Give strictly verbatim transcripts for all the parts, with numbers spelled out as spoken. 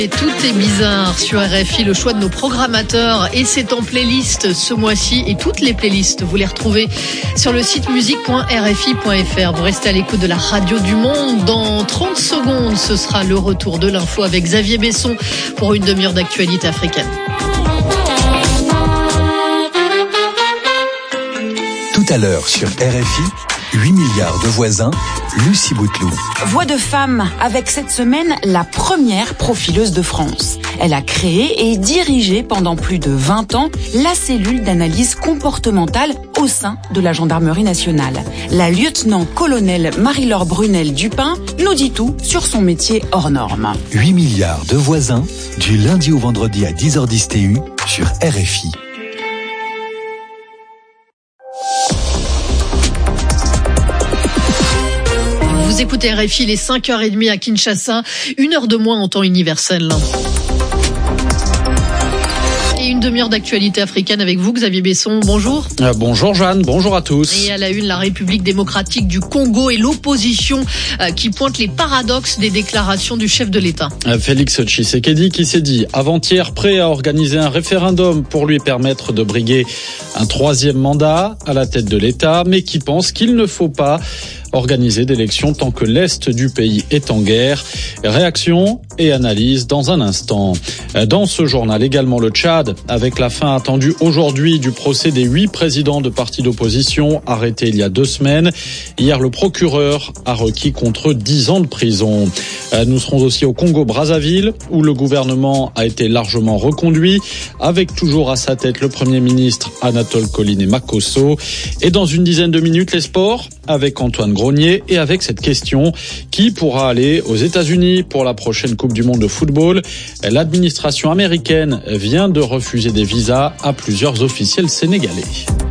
Et tout est bizarre sur R F I, le choix de nos programmateurs et c'est en playlist ce mois-ci et toutes les playlists, vous les retrouvez sur le site musique point r f i point f r. Vous restez à l'écoute de la radio du monde. Dans trente secondes, ce sera le retour de l'info avec Xavier Besson pour une demi-heure d'actualité africaine. Tout à l'heure sur R F I, huit milliards de voisins, Lucie Bouteloup. Voix de femme, avec cette semaine la première profileuse de France. Elle a créé et dirigé pendant plus de vingt ans la cellule d'analyse comportementale au sein de la gendarmerie nationale. La lieutenant-colonel Marie-Laure Brunel-Dupin nous dit tout sur son métier hors norme. huit milliards de voisins, du lundi au vendredi à dix heures dix T U sur R F I. Vous écoutez R F I, les cinq heures trente à Kinshasa, une heure de moins en temps universel. Et une demi-heure d'actualité africaine avec vous, Xavier Besson. Bonjour. Euh, bonjour Jeanne, bonjour à tous. Et à la une, la République démocratique du Congo et l'opposition euh, qui pointe les paradoxes des déclarations du chef de l'État. Euh, Félix Tshisekedi qui s'est dit avant-hier prêt à organiser un référendum pour lui permettre de briguer un troisième mandat à la tête de l'État, mais qui pense qu'il ne faut pas organiser d'élections tant que l'Est du pays est en guerre. Réaction et analyse dans un instant. Dans ce journal également le Tchad, avec la fin attendue aujourd'hui du procès des huit présidents de partis d'opposition arrêtés il y a deux semaines. Hier, le procureur a requis contre dix ans de prison. Nous serons aussi au Congo-Brazzaville, où le gouvernement a été largement reconduit, avec toujours à sa tête le Premier ministre Anatole Colline Makosso. Et dans une dizaine de minutes, les sports, avec Antoine Grenier et avec cette question, qui pourra aller aux États-Unis pour la prochaine Coupe du Monde de football? L'administration américaine vient de refuser des visas à plusieurs officiels sénégalais.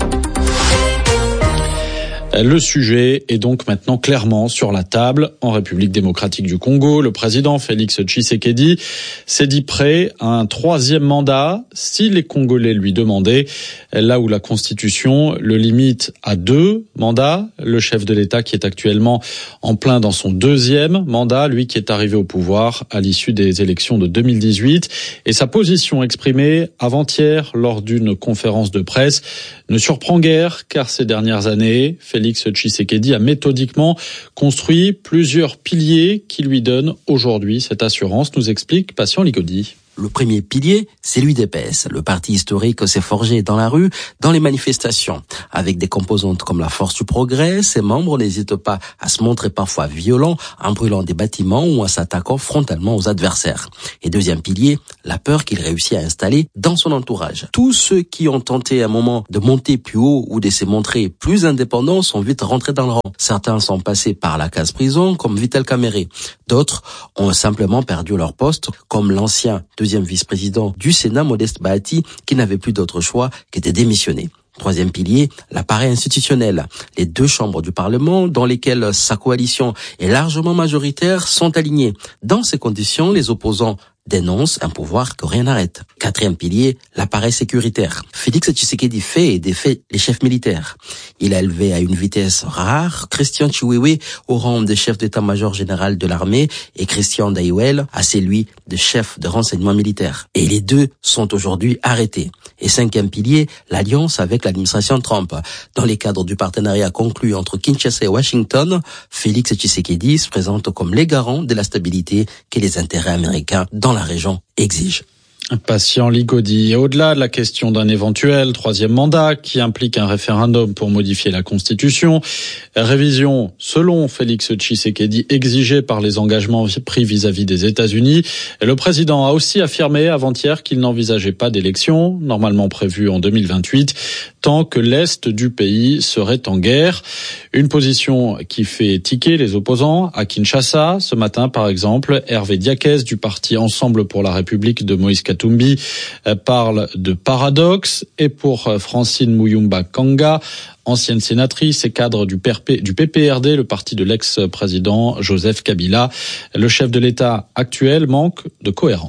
Le sujet est donc maintenant clairement sur la table. En République démocratique du Congo, le président Félix Tshisekedi s'est dit prêt à un troisième mandat si les Congolais lui demandaient, là où la Constitution le limite à deux mandats. Le chef de l'État qui est actuellement en plein dans son deuxième mandat, lui qui est arrivé au pouvoir à l'issue des élections de deux mille dix-huit. Et sa position exprimée avant-hier lors d'une conférence de presse ne surprend guère, car ces dernières années, Félix Tshisekedi a méthodiquement construit plusieurs piliers qui lui donnent aujourd'hui cette assurance, nous explique Patient Ligodi. Le premier pilier, c'est l'U D P S. Le parti historique s'est forgé dans la rue, dans les manifestations. Avec des composantes comme la force du progrès, ses membres n'hésitent pas à se montrer parfois violents en brûlant des bâtiments ou en s'attaquant frontalement aux adversaires. Et deuxième pilier, la peur qu'il réussit à installer dans son entourage. Tous ceux qui ont tenté un moment de monter plus haut ou de se montrer plus indépendants sont vite rentrés dans le rang. Certains sont passés par la case prison, comme Vital Kamerhe. D'autres ont simplement perdu leur poste, comme l'ancien deuxième vice-président du Sénat, Modeste Bahati, qui n'avait plus d'autre choix que de démissionner. Troisième pilier, l'appareil institutionnel. Les deux chambres du Parlement, dans lesquelles sa coalition est largement majoritaire, sont alignées. Dans ces conditions, les opposants dénonce un pouvoir que rien n'arrête. Quatrième pilier, l'appareil sécuritaire. Félix Tshisekedi fait et défait les chefs militaires. Il a élevé à une vitesse rare Christian Chiwewe au rang de chef d'état-major général de l'armée et Christian Daiwel à celui de chef de renseignement militaire. Et les deux sont aujourd'hui arrêtés. Et cinquième pilier, l'alliance avec l'administration Trump. Dans les cadres du partenariat conclu entre Kinshasa et Washington, Félix Tshisekedi se présente comme les garants de la stabilité que les intérêts américains dans la région exigent. Patient Ligodi. Et au-delà de la question d'un éventuel troisième mandat qui implique un référendum pour modifier la Constitution, révision, selon Félix Tshisekedi, exigée par les engagements pris vis-à-vis des États-Unis. Et le président a aussi affirmé avant-hier qu'il n'envisageait pas d'élection, normalement prévue en deux mille vingt-huit, tant que l'Est du pays serait en guerre. Une position qui fait tiquer les opposants à Kinshasa. Ce matin, par exemple, Hervé Diakès du parti Ensemble pour la République de Moïse Katumbi parle de paradoxe. Et pour Francine Muyumba Kanga, ancienne sénatrice et cadre du P P R D, le parti de l'ex-président Joseph Kabila, le chef de l'État actuel manque de cohérence.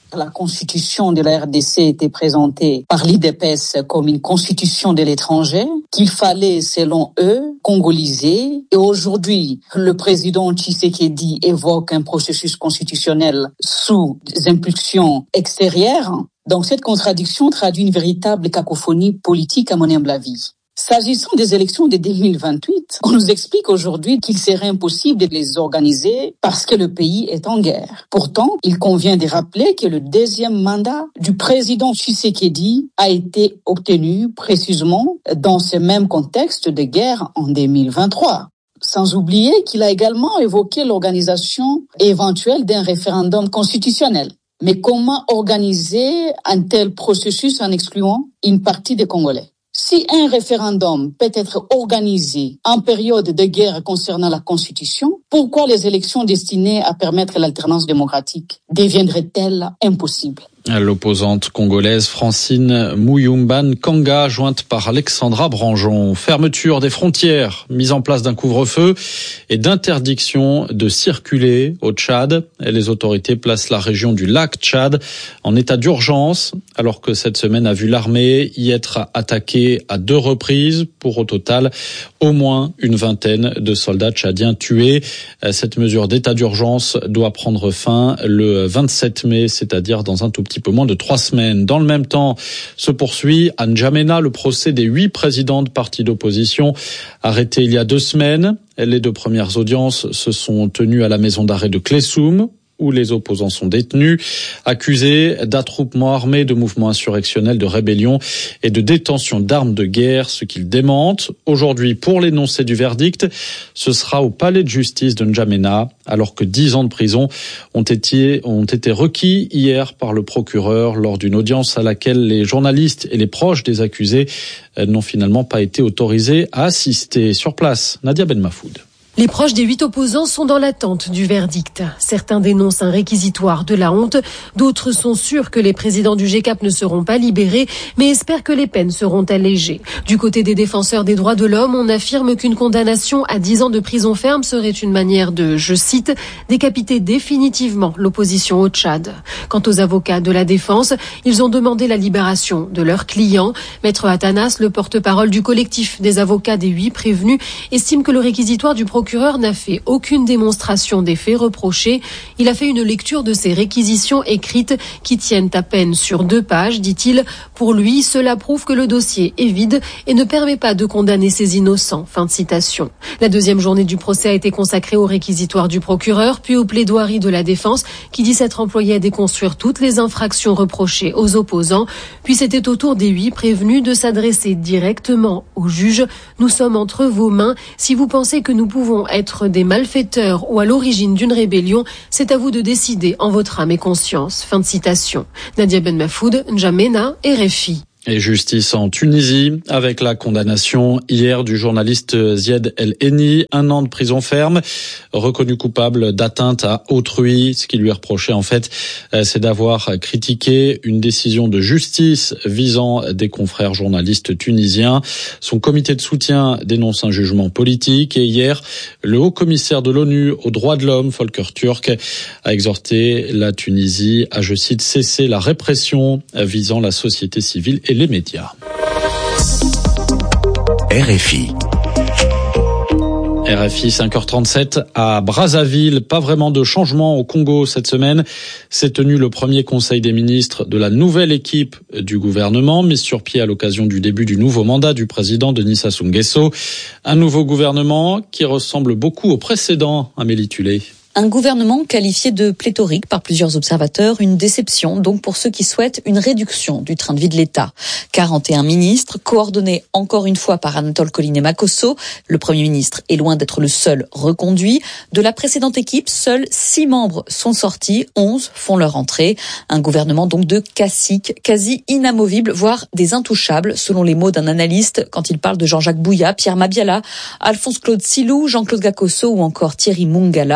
La constitution de la R D C était présentée par l'U D P S comme une constitution de l'étranger qu'il fallait, selon eux, congoliser. Et aujourd'hui, le président Tshisekedi évoque un processus constitutionnel sous impulsion extérieure. Donc cette contradiction traduit une véritable cacophonie politique à mon humble avis. S'agissant des élections de deux mille vingt-huit, on nous explique aujourd'hui qu'il serait impossible de les organiser parce que le pays est en guerre. Pourtant, il convient de rappeler que le deuxième mandat du président Tshisekedi a été obtenu précisément dans ce même contexte de guerre en deux mille vingt-trois. Sans oublier qu'il a également évoqué l'organisation éventuelle d'un référendum constitutionnel. Mais comment organiser un tel processus en excluant une partie des Congolais ? Si un référendum peut être organisé en période de guerre concernant la Constitution, pourquoi les élections destinées à permettre l'alternance démocratique deviendraient-elles impossibles ? L'opposante congolaise Francine Muyumban Kanga, jointe par Alexandra Branjon. Fermeture des frontières, mise en place d'un couvre-feu et d'interdiction de circuler au Tchad. Et les autorités placent la région du lac Tchad en état d'urgence, alors que cette semaine a vu l'armée y être attaquée à deux reprises, pour au total au moins une vingtaine de soldats tchadiens tués. Cette mesure d'état d'urgence doit prendre fin le vingt-sept mai, c'est-à-dire dans un tout petit peu moins de trois semaines. Dans le même temps, se poursuit à N'Djamena le procès des huit présidents de partis d'opposition arrêtés il y a deux semaines. Les deux premières audiences se sont tenues à la maison d'arrêt de Klessoum, où les opposants sont détenus, accusés d'attroupement armé, de mouvements insurrectionnels, de rébellion et de détention d'armes de guerre, ce qu'ils démentent. Aujourd'hui, pour l'énoncé du verdict, ce sera au palais de justice de N'Djamena, alors que dix ans de prison ont été, ont été requis hier par le procureur lors d'une audience à laquelle les journalistes et les proches des accusés n'ont finalement pas été autorisés à assister. Sur place, Nadia Ben Mafoud. Les proches des huit opposants sont dans l'attente du verdict. Certains dénoncent un réquisitoire de la honte, d'autres sont sûrs que les présidents du G C A P ne seront pas libérés, mais espèrent que les peines seront allégées. Du côté des défenseurs des droits de l'homme, on affirme qu'une condamnation à dix ans de prison ferme serait une manière de, je cite, décapiter définitivement l'opposition au Tchad. Quant aux avocats de la défense, ils ont demandé la libération de leurs clients. Maître Atanas, le porte-parole du collectif des avocats des huit prévenus, estime que le réquisitoire du procureur Le procureur n'a fait aucune démonstration des faits reprochés. Il a fait une lecture de ces réquisitions écrites qui tiennent à peine sur deux pages, dit-il. Pour lui, cela prouve que le dossier est vide et ne permet pas de condamner ces innocents. Fin de citation. La deuxième journée du procès a été consacrée au réquisitoire du procureur, puis aux plaidoiries de la défense qui dit s'être employée à déconstruire toutes les infractions reprochées aux opposants. Puis c'était au tour des huit prévenus de s'adresser directement au juge. Nous sommes entre vos mains. Si vous pensez que nous pouvons être des malfaiteurs ou à l'origine d'une rébellion, c'est à vous de décider en votre âme et conscience. Fin de citation. Nadia Ben Mafoud, N'Djamena, R F I. Et justice en Tunisie, avec la condamnation hier du journaliste Zied El Henni, un an de prison ferme, reconnu coupable d'atteinte à autrui. Ce qui lui est reproché, en fait, c'est d'avoir critiqué une décision de justice visant des confrères journalistes tunisiens. Son comité de soutien dénonce un jugement politique. Et hier, le haut-commissaire de l'ONU aux droits de l'homme, Volker Turk, a exhorté la Tunisie à, je cite, cesser la répression visant la société civile et les médias. R F I. R F I cinq heures trente-sept à Brazzaville. Pas vraiment de changement au Congo cette semaine. S'est tenu le premier conseil des ministres de la nouvelle équipe du gouvernement, mise sur pied à l'occasion du début du nouveau mandat du président Denis Sassou Nguesso. Un nouveau gouvernement qui ressemble beaucoup au précédent, Amélie Tulé. Un gouvernement qualifié de pléthorique par plusieurs observateurs, une déception donc pour ceux qui souhaitent une réduction du train de vie de l'État. quarante et un ministres, coordonnés encore une fois par Anatole Collinet-Makosso. Le Premier ministre est loin d'être le seul reconduit. De la précédente équipe, seuls six membres sont sortis, onze font leur entrée. Un gouvernement donc de caciques, quasi inamovibles, voire des intouchables, selon les mots d'un analyste quand il parle de Jean-Jacques Bouya, Pierre Mabiala, Alphonse-Claude Silou, Jean-Claude Gakosso ou encore Thierry Mungala.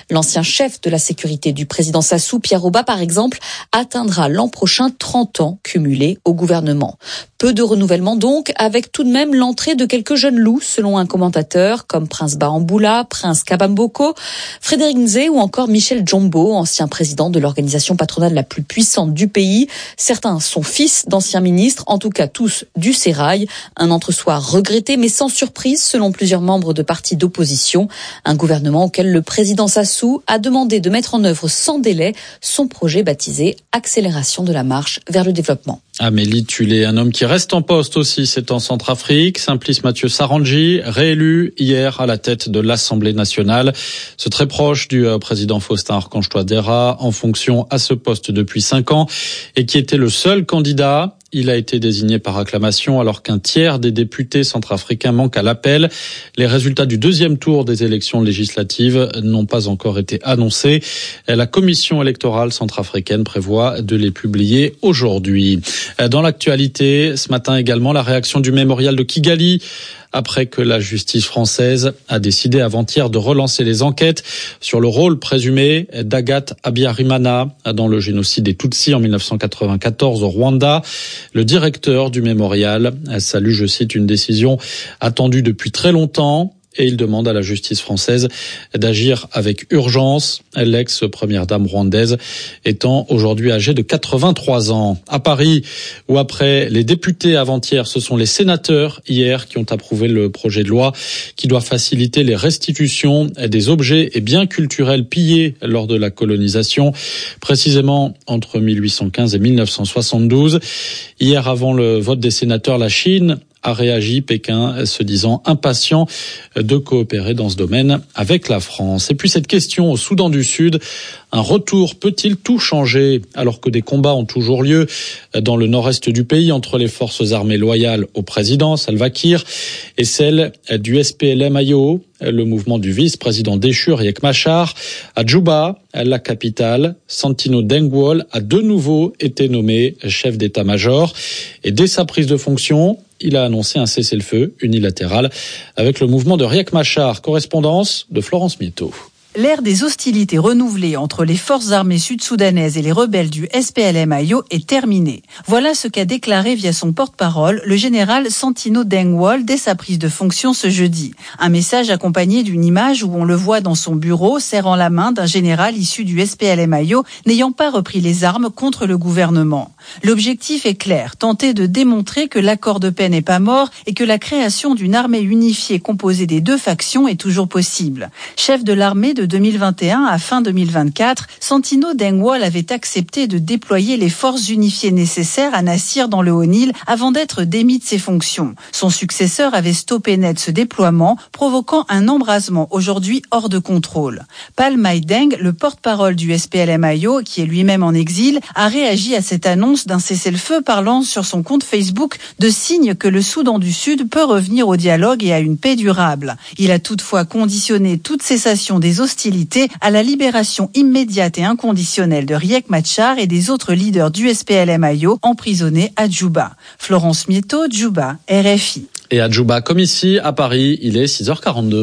L'ancien chef de la sécurité du président Sassou, Pierre Auba par exemple, atteindra l'an prochain trente ans cumulés au gouvernement. Peu de renouvellement donc, avec tout de même l'entrée de quelques jeunes loups, selon un commentateur, comme Prince Bahamboula, Prince Kabamboko, Frédéric Nzé ou encore Michel Djombo, ancien président de l'organisation patronale la plus puissante du pays. Certains sont fils d'anciens ministres, en tout cas tous du sérail. Un entre-soi regretté, mais sans surprise, selon plusieurs membres de partis d'opposition. Un gouvernement auquel le président Sassou a demandé de mettre en œuvre sans délai son projet baptisé « Accélération de la marche vers le développement ». Amélie Tulé, un homme qui reste en poste aussi, c'est en Centrafrique. Simplice Mathieu Sarandji, réélu hier à la tête de l'Assemblée nationale. Ce très proche du président Faustin Archange Touadéra, en fonction à ce poste depuis cinq ans, et qui était le seul candidat. Il a été désigné par acclamation alors qu'un tiers des députés centrafricains manquent à l'appel. Les résultats du deuxième tour des élections législatives n'ont pas encore été annoncés. La commission électorale centrafricaine prévoit de les publier aujourd'hui. Dans l'actualité, ce matin également, la réaction du mémorial de Kigali, après que la justice française a décidé avant-hier de relancer les enquêtes sur le rôle présumé d'Agathe Habyarimana dans le génocide des Tutsis en dix-neuf cent quatre-vingt-quatorze au Rwanda. Le directeur du mémorial salue, je cite, une décision attendue depuis très longtemps. Et il demande à la justice française d'agir avec urgence. L'ex-première dame rwandaise étant aujourd'hui âgée de quatre-vingt-trois ans. À Paris, où après les députés avant-hier, ce sont les sénateurs hier qui ont approuvé le projet de loi qui doit faciliter les restitutions des objets et biens culturels pillés lors de la colonisation, précisément entre mille huit cent quinze et mille neuf cent soixante-douze. Hier, avant le vote des sénateurs, la Chine a réagi, Pékin se disant impatient de coopérer dans ce domaine avec la France. Et puis cette question au Soudan du Sud, un retour peut-il tout changer alors que des combats ont toujours lieu dans le nord-est du pays entre les forces armées loyales au président Salva Kiir et celles du S P L M I O, le mouvement du vice-président déchu Riek Machar. À Djouba, la capitale, Santino Dengwall a de nouveau été nommé chef d'état-major et dès sa prise de fonction, il a annoncé un cessez-le-feu unilatéral avec le mouvement de Riek Machar. Correspondance de Florence Mieto. L'ère des hostilités renouvelées entre les forces armées sud-soudanaises et les rebelles du S P L M I O est terminée. Voilà ce qu'a déclaré via son porte-parole le général Santino Dengwall dès sa prise de fonction ce jeudi. Un message accompagné d'une image où on le voit dans son bureau serrant la main d'un général issu du S P L M I O n'ayant pas repris les armes contre le gouvernement. L'objectif est clair, tenter de démontrer que l'accord de paix n'est pas mort et que la création d'une armée unifiée composée des deux factions est toujours possible. Chef de l'armée de deux mille vingt et un à fin deux mille vingt-quatre, Santino Dengwall avait accepté de déployer les forces unifiées nécessaires à Nassir dans le Haut-Nil avant d'être démis de ses fonctions. Son successeur avait stoppé net ce déploiement, provoquant un embrasement aujourd'hui hors de contrôle. Pal Maideng, le porte-parole du S P L M I O, qui est lui-même en exil, a réagi à cette annonce d'un cessez-le-feu, parlant sur son compte Facebook de signes que le Soudan du Sud peut revenir au dialogue et à une paix durable. Il a toutefois conditionné toute cessation des hostilités à la libération immédiate et inconditionnelle de Riek Machar et des autres leaders du S P L M I O emprisonnés à Djouba. Florence Mieto, Djouba, R F I. Et à Djouba, comme ici, à Paris, il est six heures quarante-deux.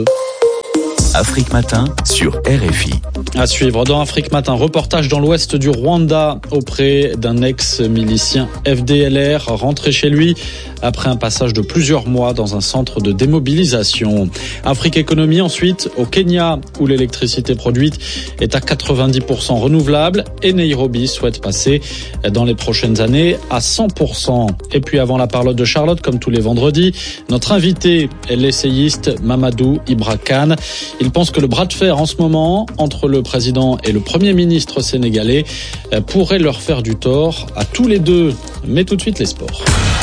Afrique Matin sur R F I. À suivre dans Afrique Matin, reportage dans l'ouest du Rwanda auprès d'un ex-milicien F D L R rentré chez lui après un passage de plusieurs mois dans un centre de démobilisation. Afrique Économie ensuite, au Kenya où l'électricité produite est à quatre-vingt-dix pour cent renouvelable et Nairobi souhaite passer dans les prochaines années à cent pour cent. Et puis avant la parlotte de Charlotte, comme tous les vendredis, notre invité est l'essayiste Mamadou Ibra Kane. Il pense que le bras de fer en ce moment entre le président et le Premier ministre sénégalais pourrait leur faire du tort à tous les deux. Mais tout de suite les sports.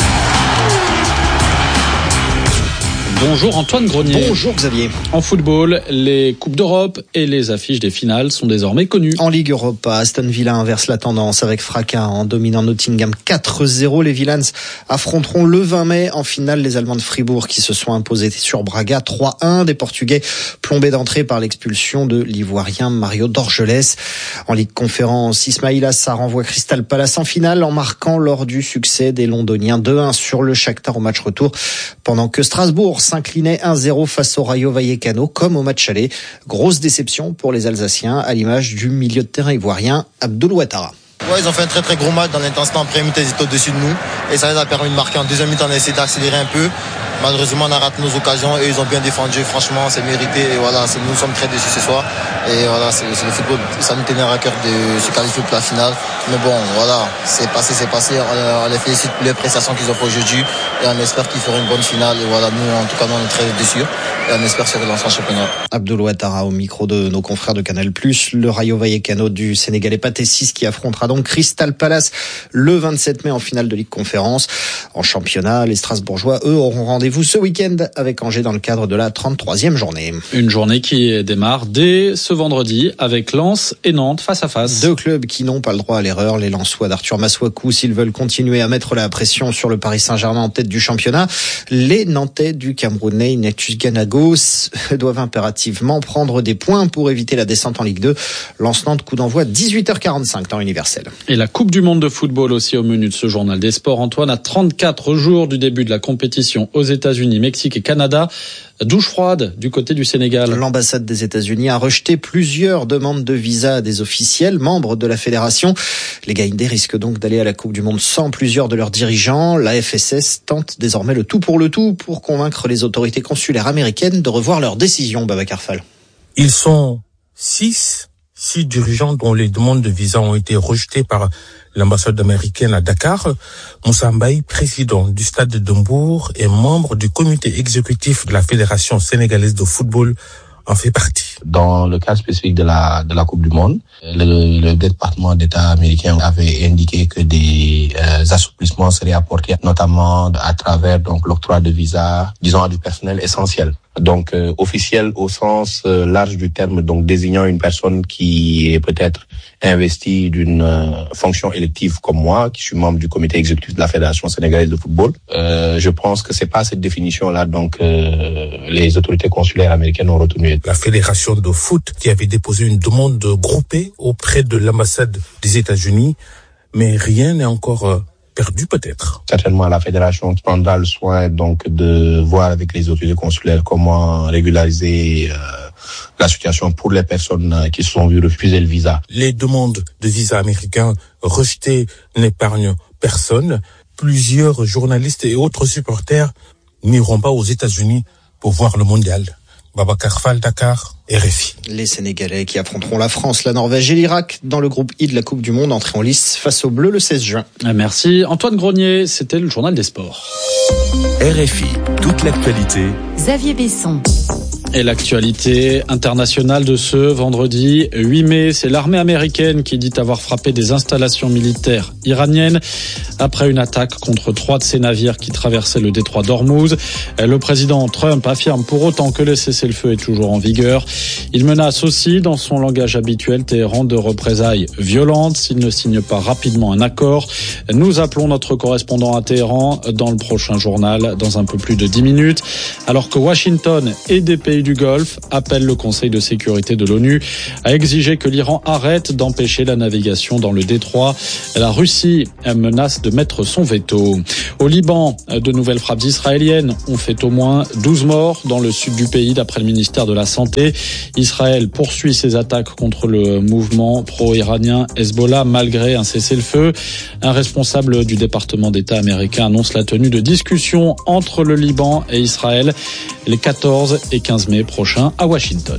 Bonjour Antoine Grenier. Bonjour Xavier. En football, les Coupes d'Europe et les affiches des finales sont désormais connues. En Ligue Europa, Aston Villa inverse la tendance avec fracas en dominant Nottingham quatre zéro. Les Villans affronteront le vingt mai en finale les Allemands de Fribourg qui se sont imposés sur Braga trois un. Des Portugais plombés d'entrée par l'expulsion de l'Ivoirien Mario Dorgelès. En Ligue Conférence, Ismaïla Sarr renvoie Crystal Palace en finale en marquant lors du succès des Londoniens deux un sur le Shakhtar au match retour. Pendant que Strasbourg s'inclinait un zéro face au Rayo Vallecano, comme au match aller. Grosse déception pour les Alsaciens, à l'image du milieu de terrain ivoirien Abdoul Ouattara. Ouais, ils ont fait un très très gros match dans l'intensité. En première mi-temps, ils étaient au-dessus de nous et ça les a permis de marquer. En deuxième mi-temps, on a essayé d'accélérer un peu. Malheureusement, on a raté nos occasions et ils ont bien défendu. Franchement, c'est mérité. Et voilà, c'est, nous sommes très déçus ce soir. Et voilà, c'est, c'est le football. Ça nous tenait à cœur de se qualifier pour la finale. Mais bon, voilà, c'est passé, c'est passé. On, on les félicite pour les prestations qu'ils ont fait aujourd'hui et on espère qu'ils feront une bonne finale. Et voilà, nous, en tout cas, nous, on est très déçus et on espère se relancer en championnat. Abdoul Ouattara au micro de nos confrères de Canal plus. Le Rayo Vallecano du Sénégalais Pathé six qui affrontera donc Crystal Palace le vingt-sept mai en finale de Ligue Conférence. En championnat, les Strasbourgeois, eux, auront rendez-vous ce week-end avec Angers dans le cadre de la trente-troisième journée. Une journée qui démarre dès ce vendredi avec Lens et Nantes face à face. Deux clubs qui n'ont pas le droit à l'erreur. Les Lensois d'Arthur Masouakou, s'ils veulent continuer à mettre la pression sur le Paris Saint-Germain en tête du championnat. Les Nantais du Camerounais Ignatius Ganagos doivent impérativement prendre des points pour éviter la descente en Ligue deux. Lens-Nantes, coup d'envoi dix-huit heures quarante-cinq, temps universel. Et la Coupe du Monde de football aussi au menu de ce journal des sports. Antoine, à trente-quatre jours du début de la compétition aux États-Unis, Mexique et Canada, douche froide du côté du Sénégal. L'ambassade des États-Unis a rejeté plusieurs demandes de visa à des officiels, membres de la fédération. Les Gaindés risquent donc d'aller à la Coupe du Monde sans plusieurs de leurs dirigeants. La F S S tente désormais le tout pour le tout pour convaincre les autorités consulaires américaines de revoir leur décision, Babacar Fall. Ils sont six, six dirigeants dont les demandes de visa ont été rejetées par l'ambassade américaine à Dakar. Moussa Mbaye, président du Stade de Dembourg et membre du comité exécutif de la Fédération sénégalaise de football, en fait partie. Dans le cas spécifique de la de la Coupe du Monde, le, le département d'État américain avait indiqué que des euh, assouplissements seraient apportés, notamment à travers donc l'octroi de visas, disons à du personnel essentiel. Donc euh, officiel au sens euh, large du terme, donc désignant une personne qui est peut-être investie d'une euh, fonction élective comme moi, qui suis membre du comité exécutif de la Fédération sénégalaise de football. Euh, je pense que c'est pas cette définition-là, donc euh, les autorités consulaires américaines ont retenu. La Fédération de foot qui avait déposé une demande groupée auprès de l'ambassade des États-Unis, mais rien n'est encore euh, perdu peut-être. Certainement, la fédération prendra le soin donc de voir avec les autorités consulaires comment régulariser euh, la situation pour les personnes qui se sont vues refuser le visa. Les demandes de visa américains rejetées n'épargnent personne. Plusieurs journalistes et autres supporters n'iront pas aux États-Unis pour voir le mondial. Babacar Fall, Dakar, R F I. Les Sénégalais qui affronteront la France, la Norvège et l'Irak dans le groupe I de la Coupe du Monde, entrée en lice face aux Bleus le seize juin. Merci. Antoine Grenier, c'était le journal des sports. R F I, toute l'actualité. Xavier Besson. Et l'actualité internationale de ce vendredi huit mai, c'est l'armée américaine qui dit avoir frappé des installations militaires iraniennes après une attaque contre trois de ses navires qui traversaient le détroit d'Ormuz. Le président Trump affirme pour autant que le cessez-le-feu est toujours en vigueur. Il menace aussi, dans son langage habituel, Téhéran de représailles violentes s'il ne signe pas rapidement un accord. Nous appelons notre correspondant à Téhéran dans le prochain journal, dans un peu plus de dix minutes, alors que Washington et des pays du Golfe appelle le Conseil de sécurité de l'ONU à exiger que l'Iran arrête d'empêcher la navigation dans le détroit. La Russie menace de mettre son veto. Au Liban, de nouvelles frappes israéliennes ont fait au moins douze morts dans le sud du pays, d'après le ministère de la Santé. Israël poursuit ses attaques contre le mouvement pro-iranien Hezbollah malgré un cessez-le-feu. Un responsable du département d'État américain annonce la tenue de discussions entre le Liban et Israël les quatorze et quinze mai prochains à Washington.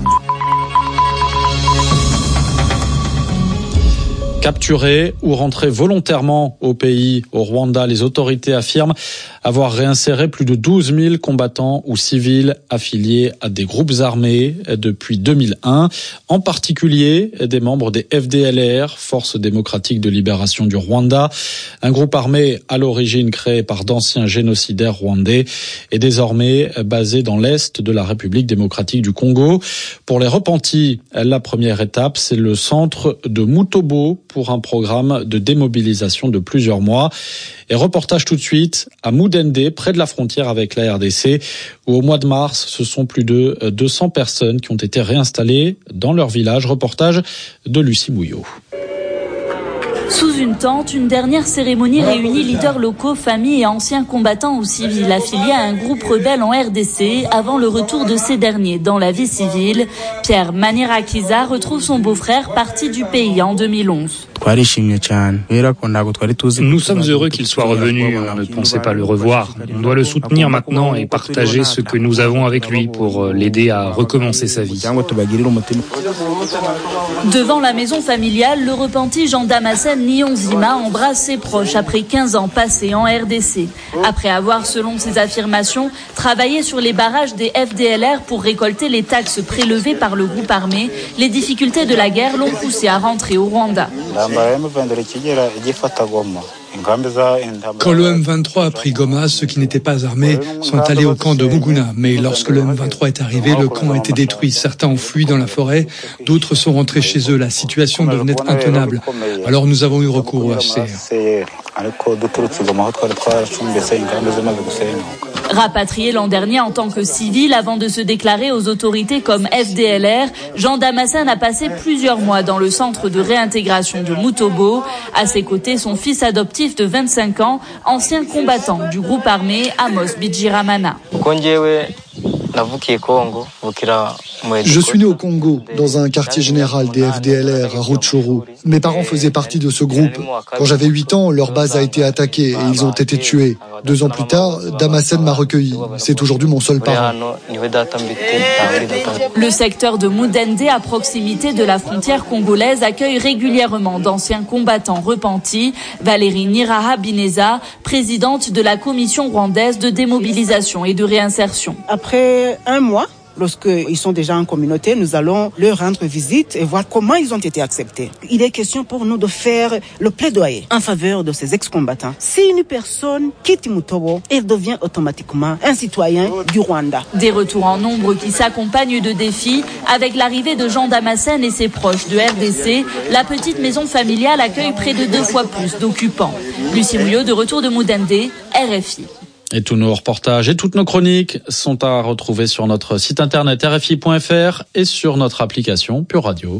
Capturés ou rentrés volontairement au pays, au Rwanda, les autorités affirment avoir réinséré plus de douze mille combattants ou civils affiliés à des groupes armés depuis deux mille un, en particulier des membres des F D L R, Forces démocratiques de libération du Rwanda, un groupe armé à l'origine créé par d'anciens génocidaires rwandais et désormais basé dans l'est de la République démocratique du Congo. Pour les repentis, la première étape, c'est le centre de Mutobo pour un programme de démobilisation de plusieurs mois. Et reportage tout de suite à Moudende, près de la frontière avec la R D C, où au mois de mars, ce sont plus de deux cents personnes qui ont été réinstallées dans leur village. Reportage de Lucie Mouillot. Sous une tente, une dernière cérémonie réunit leaders locaux, familles et anciens combattants ou civils affiliés à un groupe rebelle en R D C avant le retour de ces derniers dans la vie civile. Pierre Manirakiza retrouve son beau-frère parti du pays en deux mille onze. Nous sommes heureux qu'il soit revenu, on ne pensait pas le revoir. On doit le soutenir maintenant et partager ce que nous avons avec lui pour l'aider à recommencer sa vie. Devant la maison familiale, le repenti Jean Damascène Nyonzima embrasse ses proches après quinze ans passés en R D C. Après avoir, selon ses affirmations, travaillé sur les barrages des F D L R pour récolter les taxes prélevées par le groupe armé, les difficultés de la guerre l'ont poussé à rentrer au Rwanda. Quand le M vingt-trois a pris Goma, ceux qui n'étaient pas armés sont allés au camp de Muguna. Mais lorsque le M vingt-trois est arrivé, le camp a été détruit. Certains ont fui dans la forêt, d'autres sont rentrés chez eux. La situation devenait intenable. Alors nous avons eu recours au H C R. Rapatrié l'an dernier en tant que civil avant de se déclarer aux autorités comme F D L R, Jean Damascène a passé plusieurs mois dans le centre de réintégration de Mutobo. À ses côtés, son fils adoptif de vingt-cinq ans, ancien combattant du groupe armé Amos Bijiramana. Je suis né au Congo, dans un quartier général des F D L R à Rutshuru. Mes parents faisaient partie de ce groupe. Quand j'avais huit ans, leur base a été attaquée et ils ont été tués. Deux ans plus tard, Damascène m'a recueilli. C'est aujourd'hui mon seul parent. Le secteur de Mudende, à proximité de la frontière congolaise, accueille régulièrement d'anciens combattants repentis. Valérie Niraha Bineza, présidente de la commission rwandaise de démobilisation et de réinsertion. Après un mois, lorsqu'ils sont déjà en communauté, nous allons leur rendre visite et voir comment ils ont été acceptés. Il est question pour nous de faire le plaidoyer en faveur de ces ex-combattants. Si une personne quitte Mutobo, elle devient automatiquement un citoyen du Rwanda. Des retours en nombre qui s'accompagnent de défis. Avec l'arrivée de Jean Damascène et ses proches de R D C, la petite maison familiale accueille près de deux fois plus d'occupants. Lucie Mouillot, de retour de Mudende, R F I. Et tous nos reportages et toutes nos chroniques sont à retrouver sur notre site internet R F I point F R et sur notre application Pure Radio.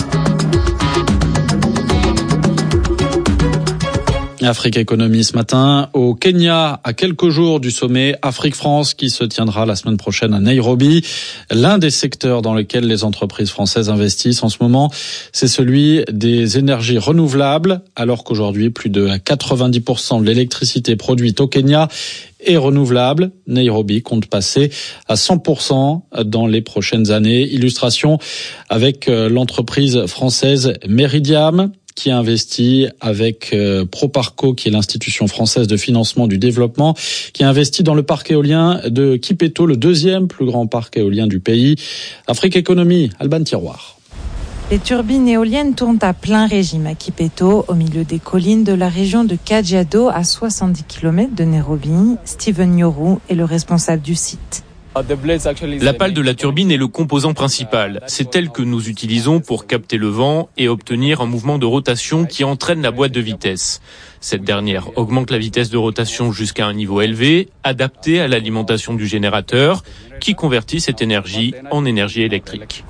Afrique Économie ce matin au Kenya, à quelques jours du sommet Afrique-France qui se tiendra la semaine prochaine à Nairobi. L'un des secteurs dans lesquels les entreprises françaises investissent en ce moment, c'est celui des énergies renouvelables, alors qu'aujourd'hui plus de quatre-vingt-dix pour cent de l'électricité produite au Kenya est renouvelable. Nairobi compte passer à cent pour cent dans les prochaines années. Illustration avec l'entreprise française Meridiam, qui a investi avec euh, Proparco, qui est l'institution française de financement du développement, qui a investi dans le parc éolien de Kipeto, le deuxième plus grand parc éolien du pays. Afrique Économie, Alban Tiroir. Les turbines éoliennes tournent à plein régime à Kipeto, au milieu des collines de la région de Kajiado, à soixante-dix kilomètres de Nairobi. Steven Yoru est le responsable du site. La pale de la turbine est le composant principal. C'est elle que nous utilisons pour capter le vent et obtenir un mouvement de rotation qui entraîne la boîte de vitesse. Cette dernière augmente la vitesse de rotation jusqu'à un niveau élevé, adapté à l'alimentation du générateur, qui convertit cette énergie en énergie électrique.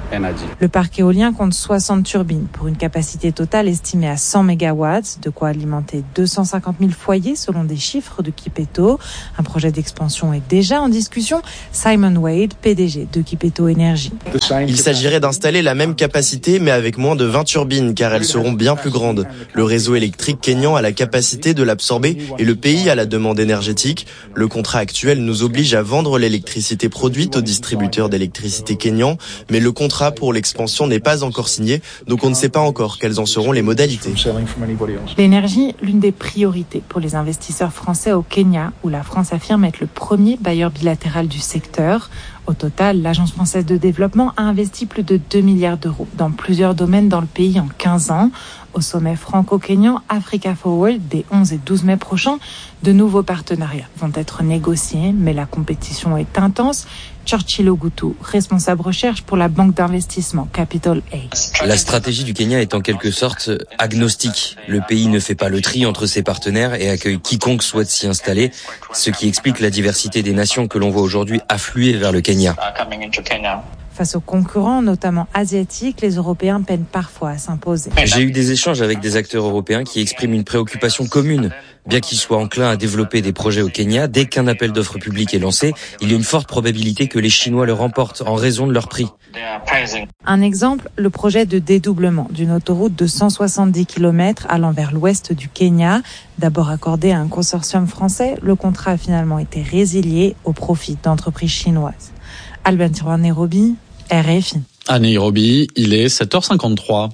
Le parc éolien compte soixante turbines pour une capacité totale estimée à cent mégawatts, de quoi alimenter deux cent cinquante mille foyers selon des chiffres de Kipeto. Un projet d'expansion est déjà en discussion. Simon Wade, P D G de Kipeto Énergie. Il s'agirait d'installer la même capacité mais avec moins de vingt turbines car elles seront bien plus grandes. Le réseau électrique kényan a la capacité de l'absorber et le pays a la demande énergétique. Le contrat actuel nous oblige à vendre l'électricité produite aux distributeurs d'électricité kényans, mais le contrat pour l'expansion n'est pas encore signé, donc on ne sait pas encore quelles en seront les modalités. L'énergie, l'une des priorités pour les investisseurs français au Kenya, où la France affirme être le premier bailleur bilatéral du secteur. Au total, l'Agence française de développement a investi plus de deux milliards d'euros dans plusieurs domaines dans le pays en quinze ans. Au sommet franco-kényan Africa Forward des onze et douze mai prochains, de nouveaux partenariats vont être négociés, mais la compétition est intense. Churchill Ogutu, responsable recherche pour la banque d'investissement Capital A. La stratégie du Kenya est en quelque sorte agnostique. Le pays ne fait pas le tri entre ses partenaires et accueille quiconque souhaite s'y installer, ce qui explique la diversité des nations que l'on voit aujourd'hui affluer vers le Kenya. Face aux concurrents, notamment asiatiques, les Européens peinent parfois à s'imposer. J'ai eu des échanges avec des acteurs européens qui expriment une préoccupation commune. Bien qu'ils soient enclins à développer des projets au Kenya, dès qu'un appel d'offres public est lancé, il y a une forte probabilité que les Chinois le remportent en raison de leur prix. Un exemple, le projet de dédoublement d'une autoroute de cent soixante-dix kilomètres allant vers l'ouest du Kenya. D'abord accordé à un consortium français, le contrat a finalement été résilié au profit d'entreprises chinoises. Albin Tiroir, Nairobi, R F I. À Nairobi, il est sept heures cinquante-trois.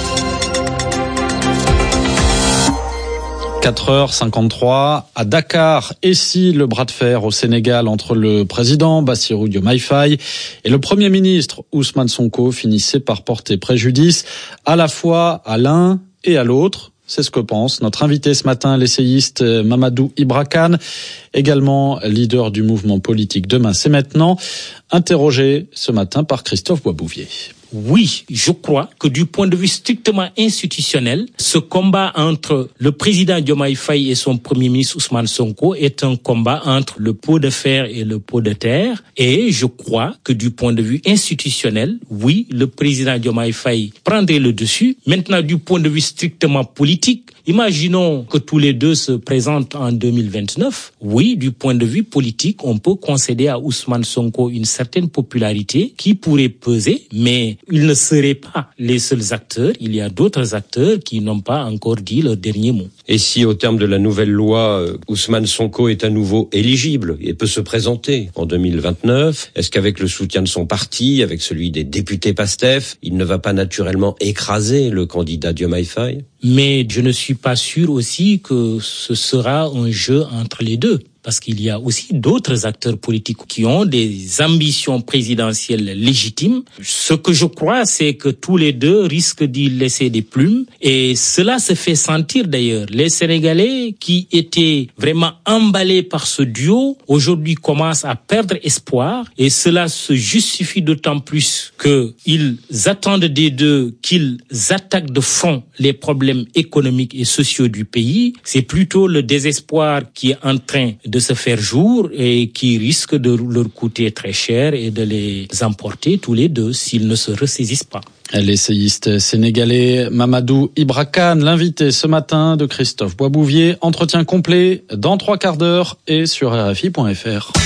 quatre heures cinquante-trois à Dakar. Et si le bras de fer au Sénégal entre le président Bassirou Diomaye Faye et le Premier ministre Ousmane Sonko finissait par porter préjudice à la fois à l'un et à l'autre? C'est ce que pense notre invité ce matin, l'essayiste Mamadou Ibra Kane, également leader du mouvement politique Demain c'est maintenant, interrogé ce matin par Christophe Boisbouvier. Oui, je crois que du point de vue strictement institutionnel, ce combat entre le président Diomaye Faye et son premier ministre Ousmane Sonko est un combat entre le pot de fer et le pot de terre. Et je crois que du point de vue institutionnel, oui, le président Diomaye Faye prendrait le dessus. Maintenant, du point de vue strictement politique, imaginons que tous les deux se présentent en deux mille vingt-neuf. Oui, du point de vue politique, on peut concéder à Ousmane Sonko une certaine popularité qui pourrait peser, mais ils ne seraient pas les seuls acteurs. Il y a d'autres acteurs qui n'ont pas encore dit leur dernier mot. Et si, au terme de la nouvelle loi, Ousmane Sonko est à nouveau éligible et peut se présenter en deux mille vingt-neuf, est-ce qu'avec le soutien de son parti, avec celui des députés PASTEF, il ne va pas naturellement écraser le candidat Diomaye Faye ? Mais je ne suis pas sûr aussi que ce sera un jeu entre les deux. Parce qu'il y a aussi d'autres acteurs politiques qui ont des ambitions présidentielles légitimes. Ce que je crois, c'est que tous les deux risquent d'y laisser des plumes. Et cela se fait sentir d'ailleurs. Les Sénégalais qui étaient vraiment emballés par ce duo, aujourd'hui commencent à perdre espoir. Et cela se justifie d'autant plus qu'ils attendent des deux qu'ils attaquent de front les problèmes économiques et sociaux du pays. C'est plutôt le désespoir qui est en train de de se faire jour et qui risque de leur coûter très cher et de les emporter tous les deux s'ils ne se ressaisissent pas. L'essayiste sénégalais Mamadou Ibra Kane, l'invité ce matin de Christophe Boisbouvier. Entretien complet dans trois quarts d'heure et sur R F I point F R.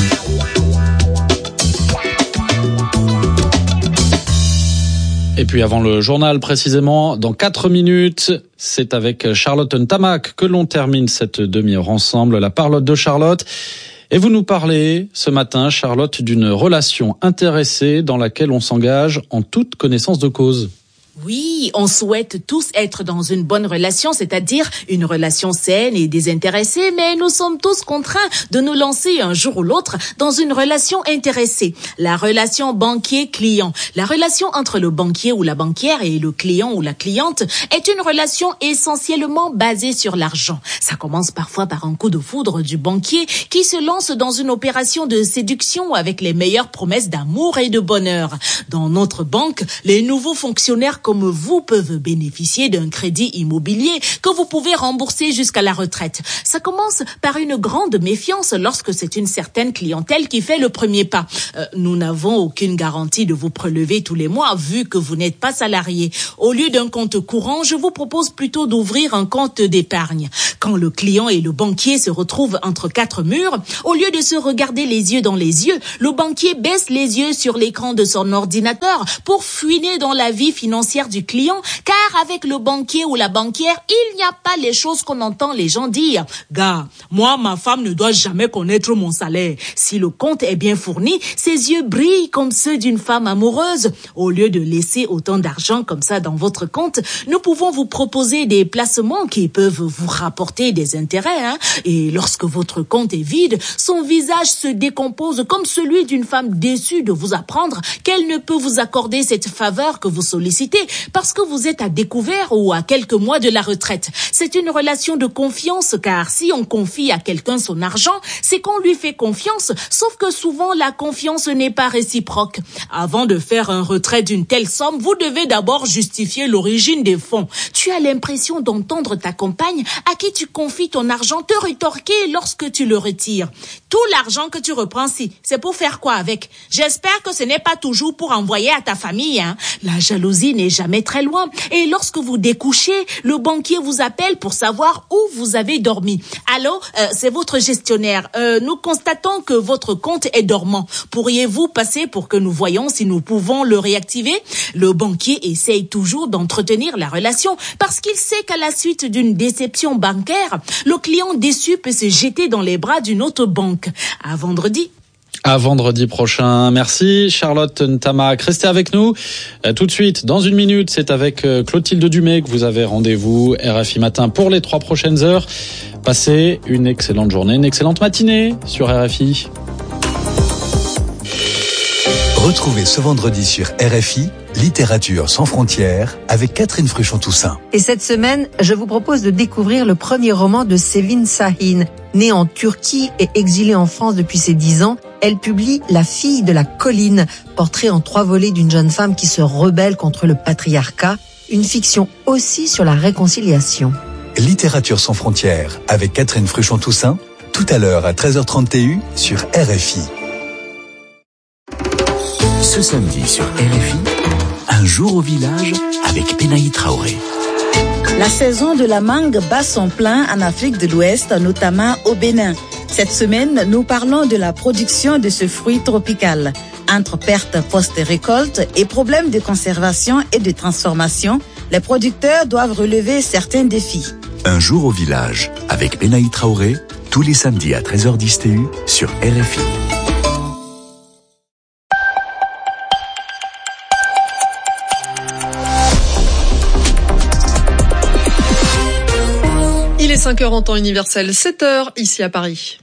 Et puis avant le journal, précisément, dans quatre minutes, c'est avec Charlotte Ntamak que l'on termine cette demi-heure ensemble. La parlotte de Charlotte. Et vous nous parlez ce matin, Charlotte, d'une relation intéressée dans laquelle on s'engage en toute connaissance de cause. Oui, on souhaite tous être dans une bonne relation, c'est-à-dire une relation saine et désintéressée, mais nous sommes tous contraints de nous lancer un jour ou l'autre dans une relation intéressée. La relation banquier-client. La relation entre le banquier ou la banquière et le client ou la cliente est une relation essentiellement basée sur l'argent. Ça commence parfois par un coup de foudre du banquier qui se lance dans une opération de séduction avec les meilleures promesses d'amour et de bonheur. Dans notre banque, les nouveaux fonctionnaires comme vous peuvent bénéficier d'un crédit immobilier que vous pouvez rembourser jusqu'à la retraite. Ça commence par une grande méfiance lorsque c'est une certaine clientèle qui fait le premier pas. Euh, nous n'avons aucune garantie de vous prélever tous les mois vu que vous n'êtes pas salarié. Au lieu d'un compte courant, je vous propose plutôt d'ouvrir un compte d'épargne. Quand le client et le banquier se retrouvent entre quatre murs, au lieu de se regarder les yeux dans les yeux, le banquier baisse les yeux sur l'écran de son ordinateur pour fouiner dans la vie financière du client, car avec le banquier ou la banquière, il n'y a pas les choses qu'on entend les gens dire. Gars, moi, ma femme ne doit jamais connaître mon salaire. Si le compte est bien fourni, ses yeux brillent comme ceux d'une femme amoureuse. Au lieu de laisser autant d'argent comme ça dans votre compte, nous pouvons vous proposer des placements qui peuvent vous rapporter des intérêts, hein. Et lorsque votre compte est vide, son visage se décompose comme celui d'une femme déçue de vous apprendre qu'elle ne peut vous accorder cette faveur que vous sollicitez parce que vous êtes à découvert ou à quelques mois de la retraite. C'est une relation de confiance, car si on confie à quelqu'un son argent, c'est qu'on lui fait confiance, sauf que souvent la confiance n'est pas réciproque. Avant de faire un retrait d'une telle somme, vous devez d'abord justifier l'origine des fonds. Tu as l'impression d'entendre ta compagne à qui tu tu confies ton argent te rétorquer lorsque tu le retires. Tout l'argent que tu reprends si, c'est pour faire quoi avec? J'espère que ce n'est pas toujours pour envoyer à ta famille, hein. La jalousie n'est jamais très loin. Et lorsque vous découchez, le banquier vous appelle pour savoir où vous avez dormi. Allô, euh, c'est votre gestionnaire. Euh, nous constatons que votre compte est dormant. Pourriez-vous passer pour que nous voyons si nous pouvons le réactiver? Le banquier essaye toujours d'entretenir la relation parce qu'il sait qu'à la suite d'une déception bancaire, le client déçu peut se jeter dans les bras d'une autre banque. À vendredi. À vendredi prochain. Merci Charlotte Ntamak. Restez avec nous. Euh, tout de suite, dans une minute, c'est avec euh, Clotilde Dumay que vous avez rendez-vous R F I Matin pour les trois prochaines heures. Passez une excellente journée, une excellente matinée sur R F I. Retrouvez ce vendredi sur R F I Littérature sans frontières avec Catherine Fruchon-Toussaint. Et cette semaine, je vous propose de découvrir le premier roman de Sevin Şahin. Née en Turquie et exilée en France depuis ses dix ans, elle publie La fille de la colline, portrait en trois volets d'une jeune femme qui se rebelle contre le patriarcat, une fiction aussi sur la réconciliation. Littérature sans frontières avec Catherine Fruchon-Toussaint, tout à l'heure à treize heures trente T U sur R F I. Ce samedi sur R F I, un jour au village avec Benaï Traoré. La saison de la mangue bat son plein en Afrique de l'Ouest, notamment au Bénin. Cette semaine, nous parlons de la production de ce fruit tropical. Entre pertes post-récolte et problèmes de conservation et de transformation, les producteurs doivent relever certains défis. Un jour au village avec Benaï Traoré, tous les samedis à treize heures dix T U sur R F I. cinq heures en temps universel, sept heures ici à Paris.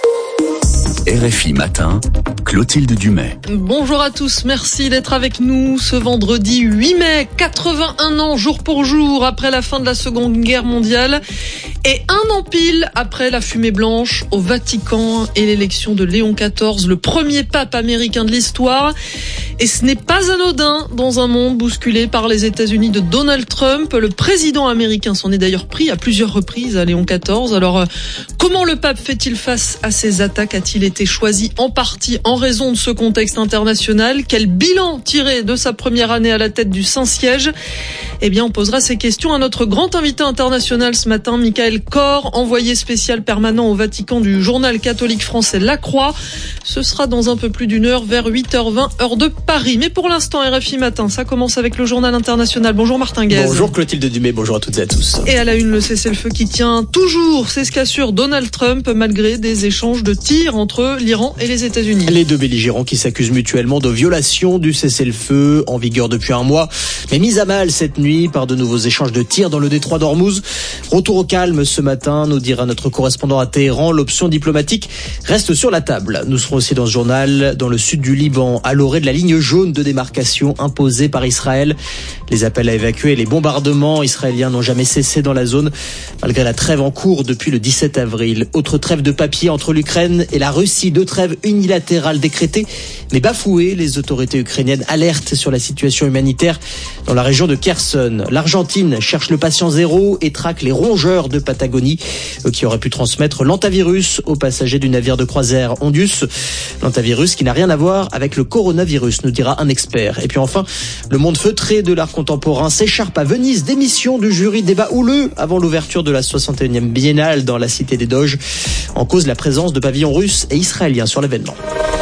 R F I Matin, Clotilde Dumay. Bonjour à tous, merci d'être avec nous ce vendredi huit mai, quatre-vingt-un ans jour pour jour après la fin de la Seconde Guerre mondiale et un an pile après la fumée blanche au Vatican et l'élection de Léon quatorze, le premier pape américain de l'histoire. Et ce n'est pas anodin dans un monde bousculé par les États-Unis de Donald Trump. Le président américain s'en est d'ailleurs pris à plusieurs reprises à Léon quatorze. Alors, euh, comment le pape fait-il face à ces attaques? A-t-il été choisi en partie en raison de ce contexte international? Quel bilan tirer de sa première année à la tête du Saint-Siège? Eh bien, on posera ces questions à notre grand invité international ce matin, Michael Kor, envoyé spécial permanent au Vatican du journal catholique français La Croix. Ce sera dans un peu plus d'une heure, vers huit heures vingt, heure de Paris. Mais pour l'instant, R F I Matin, ça commence avec le journal international. Bonjour Martin Guez. Bonjour Clotilde Dumay, bonjour à toutes et à tous. Et à la une, le cessez-le-feu qui tient toujours, c'est ce qu'assure Donald Trump, malgré des échanges de tirs entre l'Iran et les États-Unis. Les deux belligérants qui s'accusent mutuellement de violation du cessez-le-feu en vigueur depuis un mois, mais mise à mal cette nuit par de nouveaux échanges de tirs dans le détroit d'Ormuz. Retour au calme ce matin, nous dira notre correspondant à Téhéran. L'option diplomatique reste sur la table. Nous serons aussi dans ce journal, dans le sud du Liban, à l'orée de la ligne jaune de démarcation imposée par Israël. Les appels à évacuer les bombardements israéliens n'ont jamais cessé dans la zone, malgré la trêve en cours depuis le dix-sept avril. Autre trêve de papier entre l'Ukraine et la Russie, deux trêves unilatérales décrétées, mais bafouées. Les autorités ukrainiennes alertent sur la situation humanitaire dans la région de Kherson. L'Argentine cherche le patient zéro et traque les rongeurs de Patagonie, eux qui auraient pu transmettre l'antavirus aux passagers du navire de croisière Ondius. L'antavirus qui n'a rien à voir avec le coronavirus, nous dira un expert. Et puis enfin, le monde feutré de l'art contemporain s'écharpe à Venise. Démission du jury, débat houleux avant l'ouverture de la soixante et unième biennale dans la cité des Doges. En cause, la présence de pavillons russes et israéliens sur l'événement.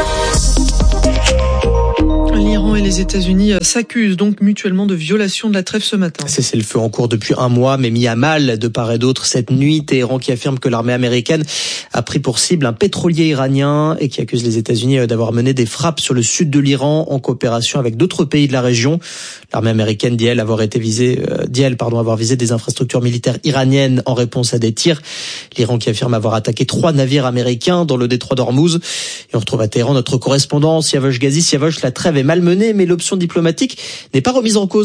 L'Iran et les États-Unis s'accusent donc mutuellement de violation de la trêve ce matin. C'est le feu en cours depuis un mois, mais mis à mal de part et d'autre cette nuit. Téhéran qui affirme que l'armée américaine a pris pour cible un pétrolier iranien et qui accuse les États-Unis d'avoir mené des frappes sur le sud de l'Iran en coopération avec d'autres pays de la région. L'armée américaine dit elle avoir été visée, euh, dit elle pardon avoir visé des infrastructures militaires iraniennes en réponse à des tirs. L'Iran qui affirme avoir attaqué trois navires américains dans le détroit d'Ormuz. Et on retrouve à Téhéran notre correspondant Siavosh Ghazi. Siavosh, la trêve est malmenée, mais l'option diplomatique n'est pas remise en cause.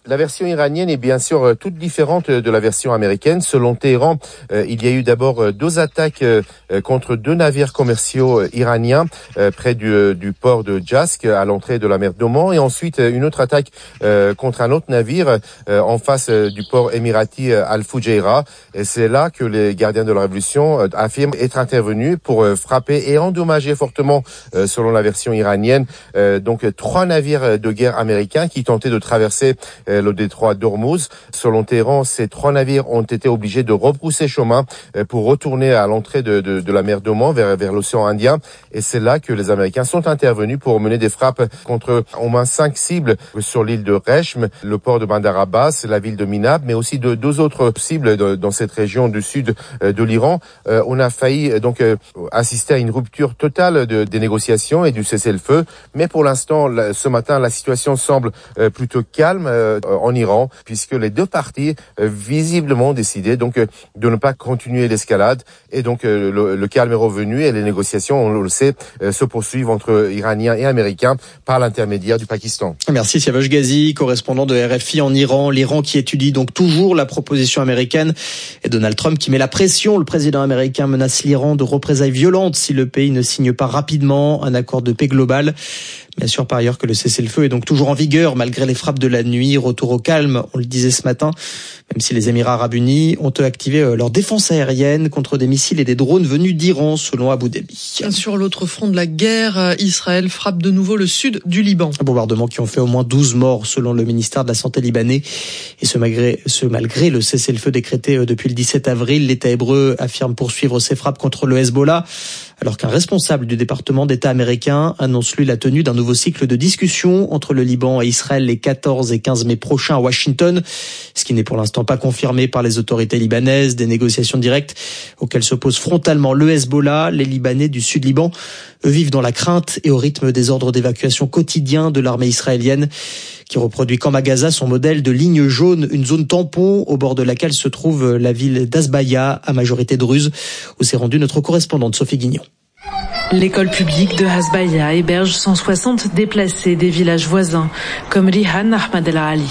La version iranienne est bien sûr toute différente de la version américaine. Selon Téhéran, euh, il y a eu d'abord deux attaques euh, contre deux navires commerciaux iraniens euh, près du, du port de Jask, à l'entrée de la mer d'Oman, et ensuite une autre attaque euh, contre un autre navire euh, en face euh, du port émirati euh, Al-Fujairah. Et c'est là que les gardiens de la révolution euh, affirment être intervenus pour euh, frapper et endommager fortement, euh, selon la version iranienne, euh, donc trois navires de guerre américains qui tentaient de traverser euh, le détroit d'Ormuz. Selon Téhéran, ces trois navires ont été obligés de rebrousser chemin euh, pour retourner à l'entrée de, de, de la mer d'Oman vers, vers l'océan Indien. Et c'est là que les Américains sont intervenus pour mener des frappes contre au moins cinq cibles sur l'île de Rechm, le port de Bandar Abbas, la ville de Minab, mais aussi de deux autres cibles de, dans cette région du sud euh, de l'Iran. Euh, on a failli donc euh, assister à une rupture totale de, des négociations et du cessez-le-feu. Mais pour l'instant, ce matin, la situation semble euh, plutôt calme euh, en Iran, puisque les deux parties euh, visiblement ont décidé donc euh, de ne pas continuer l'escalade. Et donc euh, le, le calme est revenu et les négociations, on le sait, euh, se poursuivent entre Iraniens et Américains par l'intermédiaire du Pakistan. Merci Siavash Ghazi, correspondant de R F I en Iran. L'Iran qui étudie donc toujours la proposition américaine et Donald Trump qui met la pression. Le président américain menace l'Iran de représailles violentes si le pays ne signe pas rapidement un accord de paix global. Bien sûr, par ailleurs, que le cessez-le-feu est donc toujours en vigueur malgré les frappes de la nuit. Retour au calme, on le disait ce matin, même si les Émirats arabes unis ont activé leur défense aérienne contre des missiles et des drones venus d'Iran, selon Abu Dhabi. Sur l'autre front de la guerre, Israël frappe de nouveau le sud du Liban. Bombardements qui ont fait au moins douze morts, selon le ministère de la Santé libanais. Et ce malgré, ce malgré le cessez-le-feu décrété depuis le dix-sept avril, l'État hébreu affirme poursuivre ses frappes contre le Hezbollah, alors qu'un responsable du département d'État américain annonce lui la tenue d'un nouveau cycle de discussion entre le Liban et Israël les quatorze et quinze mai prochains à Washington, ce qui n'est pour l'instant pas confirmé par les autorités libanaises. Des négociations directes auxquelles s'oppose frontalement le Hezbollah. Les Libanais du sud Liban, eux, vivent dans la crainte et au rythme des ordres d'évacuation quotidiens de l'armée israélienne, qui reproduit comme à Gaza son modèle de ligne jaune, une zone tampon au bord de laquelle se trouve la ville d'Azbaya, à majorité druze, où s'est rendue notre correspondante Sophie Guignon. L'école publique de Hasbaya héberge cent soixante déplacés des villages voisins, comme Rihan Ahmad El Ali.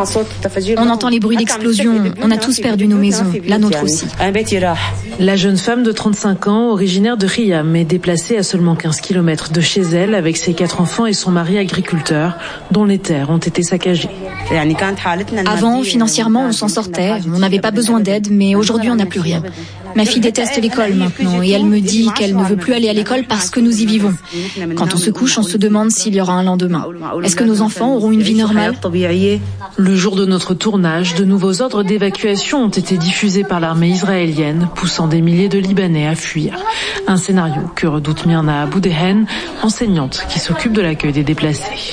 On entend les bruits d'explosion, on a tous perdu nos maisons, la nôtre aussi. La jeune femme de trente-cinq ans, originaire de Riyam, est déplacée à seulement quinze kilomètres de chez elle avec ses quatre enfants et son mari agriculteur, dont les terres ont été saccagées. Avant, financièrement, on s'en sortait, on n'avait pas besoin d'aide, mais aujourd'hui on n'a plus rien. Ma fille déteste l'école maintenant et elle me dit qu'elle ne veut plus aller à l'école parce que nous y vivons. Quand on se couche, on se demande s'il y aura un lendemain. Est-ce que nos enfants auront une vie normale ? Le jour de notre tournage, de nouveaux ordres d'évacuation ont été diffusés par l'armée israélienne, poussant des milliers de Libanais à fuir. Un scénario que redoute Myrna Aboudehen, enseignante qui s'occupe de l'accueil des déplacés.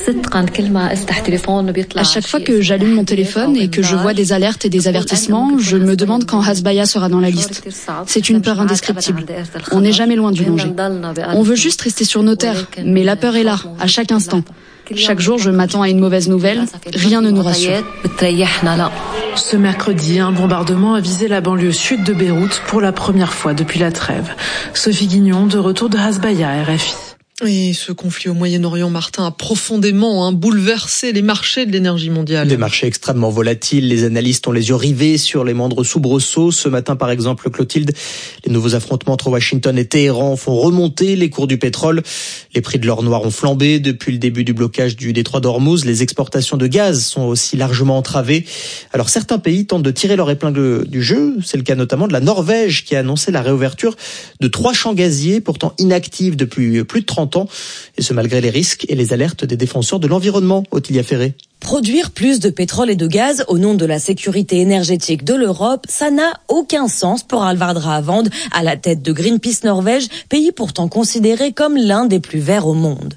À chaque fois que j'allume mon téléphone et que je vois des alertes et des avertissements, je me demande quand Hasbaya sera dans la liste. C'est une peur indescriptible. On n'est jamais loin du danger. On veut juste rester sur nos terres, mais la peur est là, à chaque instant. Chaque jour, je m'attends à une mauvaise nouvelle. Rien ne nous rassure. Ce mercredi, un bombardement a visé la banlieue sud de Beyrouth pour la première fois depuis la trêve. Sophie Guignon, de retour de Hasbaya, R F I. Et ce conflit au Moyen-Orient, Martin, a profondément hein, bouleversé les marchés de l'énergie mondiale. Des marchés extrêmement volatiles. Les analystes ont les yeux rivés sur les moindres soubresauts. Ce matin, par exemple, Clotilde, les nouveaux affrontements entre Washington et Téhéran font remonter les cours du pétrole. Les prix de l'or noir ont flambé depuis le début du blocage du détroit d'Ormuz. Les exportations de gaz sont aussi largement entravées. Alors certains pays tentent de tirer leur épingle du jeu. C'est le cas notamment de la Norvège qui a annoncé la réouverture de trois champs gaziers pourtant inactifs depuis plus de trente ans. Et ce malgré les risques et les alertes des défenseurs de l'environnement. Ottilia Ferré. Produire plus de pétrole et de gaz au nom de la sécurité énergétique de l'Europe, ça n'a aucun sens pour Alvard Ravand, à la tête de Greenpeace Norvège, pays pourtant considéré comme l'un des plus verts au monde.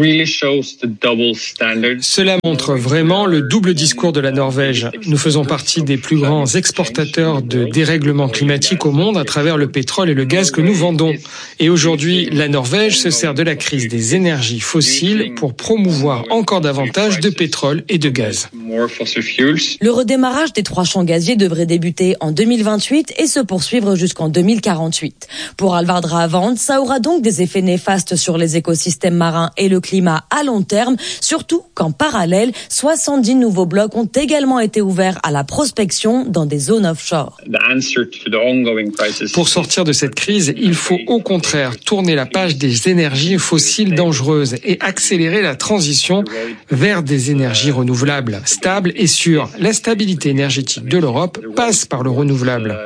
Cela montre vraiment le double discours de la Norvège. Nous faisons partie des plus grands exportateurs de dérèglement climatique au monde à travers le pétrole et le gaz que nous vendons. Et aujourd'hui, la Norvège se sert de la crise des énergies fossiles pour promouvoir encore davantage de pétrole et et de gaz. Le redémarrage des trois champs gaziers devrait débuter en deux mille vingt-huit et se poursuivre jusqu'en deux mille quarante-huit. Pour Alvardra-Avand, ça aura donc des effets néfastes sur les écosystèmes marins et le climat à long terme, surtout qu'en parallèle, soixante-dix nouveaux blocs ont également été ouverts à la prospection dans des zones offshore. Pour sortir de cette crise, il faut au contraire tourner la page des énergies fossiles dangereuses et accélérer la transition vers des énergies renouvelables, stables et sûres. La stabilité énergétique de l'Europe passe par le renouvelable.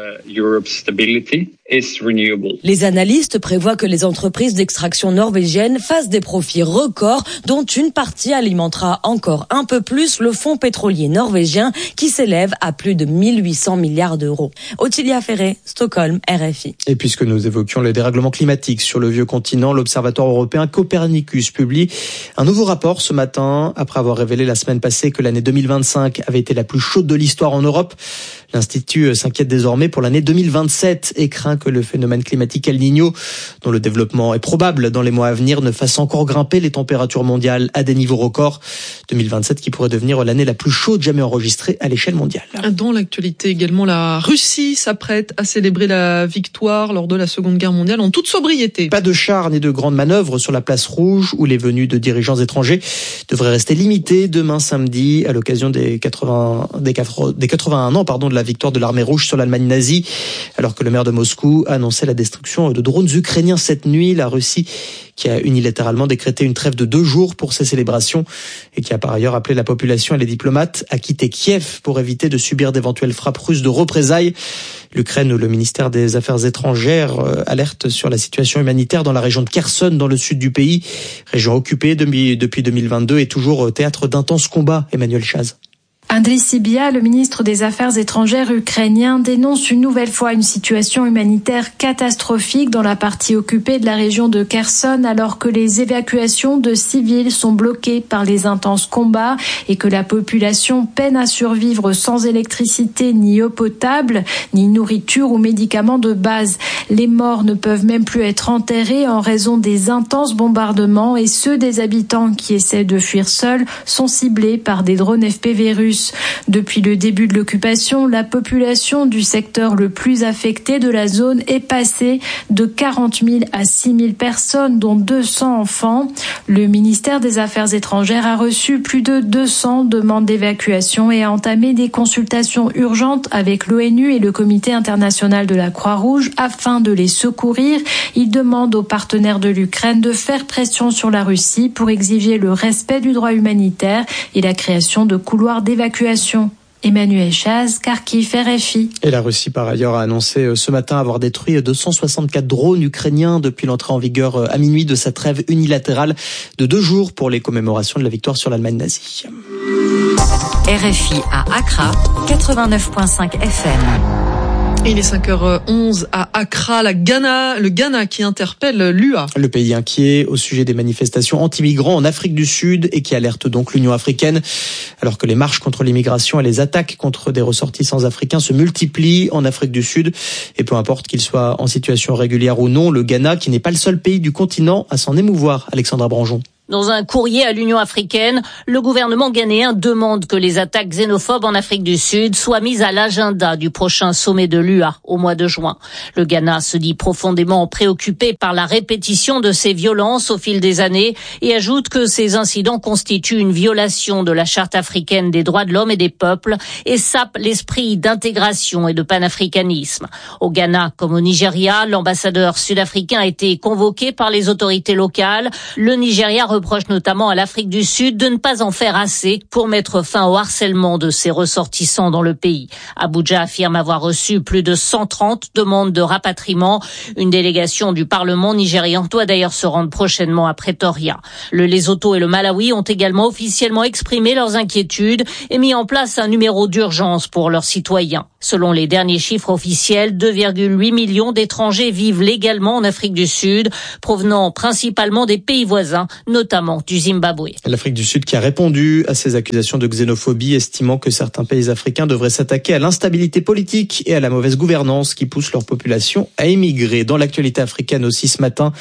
Les analystes prévoient que les entreprises d'extraction norvégiennes fassent des profits records, dont une partie alimentera encore un peu plus le fonds pétrolier norvégien qui s'élève à plus de mille huit cents milliards d'euros. Ottilia Ferré, Stockholm, R F I. Et puisque nous évoquions le dérèglement climatique sur le vieux continent, l'Observatoire européen Copernicus publie un nouveau rapport ce matin, après avoir révélé la semaine passée que l'année deux mille vingt-cinq avait été la plus chaude de l'histoire en Europe. L'Institut s'inquiète désormais pour l'année deux mille vingt-sept et craint que le phénomène climatique El Niño, dont le développement est probable dans les mois à venir, ne fasse encore grimper les températures mondiales à des niveaux records. deux mille vingt-sept qui pourrait devenir l'année la plus chaude jamais enregistrée à l'échelle mondiale. Dans l'actualité également, la Russie s'apprête à célébrer la victoire lors de la Seconde Guerre mondiale en toute sobriété. Pas de chars ni de grandes manœuvres sur la place rouge où les venues de dirigeants étrangers devraient rester limitées demain samedi à l'occasion des quatre-vingts, des quatre-vingt-un ans pardon, de la victoire de l'armée rouge sur l'Allemagne nazie. Alors que le maire de Moscou a annoncé la destruction de drones ukrainiens cette nuit, la Russie qui a unilatéralement décrété une trêve de deux jours pour ces célébrations et qui a par ailleurs appelé la population et les diplomates à quitter Kiev pour éviter de subir d'éventuelles frappes russes de représailles. L'Ukraine ou le ministère des Affaires étrangères alerte sur la situation humanitaire dans la région de Kherson, dans le sud du pays, région occupée depuis deux mille vingt-deux et toujours théâtre d'intenses combats. Emmanuel Chaz. Andriy Sybiha, le ministre des Affaires étrangères ukrainien, dénonce une nouvelle fois une situation humanitaire catastrophique dans la partie occupée de la région de Kherson, alors que les évacuations de civils sont bloquées par les intenses combats et que la population peine à survivre sans électricité, ni eau potable, ni nourriture ou médicaments de base. Les morts ne peuvent même plus être enterrés en raison des intenses bombardements et ceux des habitants qui essaient de fuir seuls sont ciblés par des drones F P V russes. Depuis le début de l'occupation, la population du secteur le plus affecté de la zone est passée de quarante mille à six mille personnes, dont deux cents enfants. Le ministère des Affaires étrangères a reçu plus de deux cents demandes d'évacuation et a entamé des consultations urgentes avec l'ONU et le Comité international de la Croix-Rouge afin de les secourir. Il demande aux partenaires de l'Ukraine de faire pression sur la Russie pour exiger le respect du droit humanitaire et la création de couloirs d'évacuation. Emmanuel Chaz, Kharkiv, R F I. Et la Russie, par ailleurs, a annoncé ce matin avoir détruit deux cent soixante-quatre drones ukrainiens depuis l'entrée en vigueur à minuit de sa trêve unilatérale de deux jours pour les commémorations de la victoire sur l'Allemagne nazie. R F I à Accra, quatre-vingt-neuf virgule cinq F M. Il est cinq heures onze à Accra, la Ghana, le Ghana qui interpelle l'U A. Le pays inquiet au sujet des manifestations anti-migrants en Afrique du Sud et qui alerte donc l'Union africaine. Alors que les marches contre l'immigration et les attaques contre des ressortissants africains se multiplient en Afrique du Sud. Et peu importe qu'ils soient en situation régulière ou non, le Ghana, qui n'est pas le seul pays du continent à s'en émouvoir. Alexandra Branjon. Dans un courrier à l'Union africaine, le gouvernement ghanéen demande que les attaques xénophobes en Afrique du Sud soient mises à l'agenda du prochain sommet de l'U A au mois de juin. Le Ghana se dit profondément préoccupé par la répétition de ces violences au fil des années et ajoute que ces incidents constituent une violation de la Charte africaine des droits de l'homme et des peuples et sapent l'esprit d'intégration et de panafricanisme. Au Ghana comme au Nigeria, l'ambassadeur sud-africain a été convoqué par les autorités locales. Le Nigeria reproche notamment à l'Afrique du Sud de ne pas en faire assez pour mettre fin au harcèlement de ses ressortissants dans le pays. Abuja affirme avoir reçu plus de cent trente demandes de rapatriement. Une délégation du Parlement nigérian doit d'ailleurs se rendre prochainement à Pretoria. Le Lesotho et le Malawi ont également officiellement exprimé leurs inquiétudes et mis en place un numéro d'urgence pour leurs citoyens. Selon les derniers chiffres officiels, deux virgule huit millions d'étrangers vivent légalement en Afrique du Sud, provenant principalement des pays voisins, notamment du Zimbabwe. L'Afrique du Sud qui a répondu à ces accusations de xénophobie, estimant que certains pays africains devraient s'attaquer à l'instabilité politique et à la mauvaise gouvernance qui pousse leur population à émigrer. Dans l'actualité africaine aussi ce matin,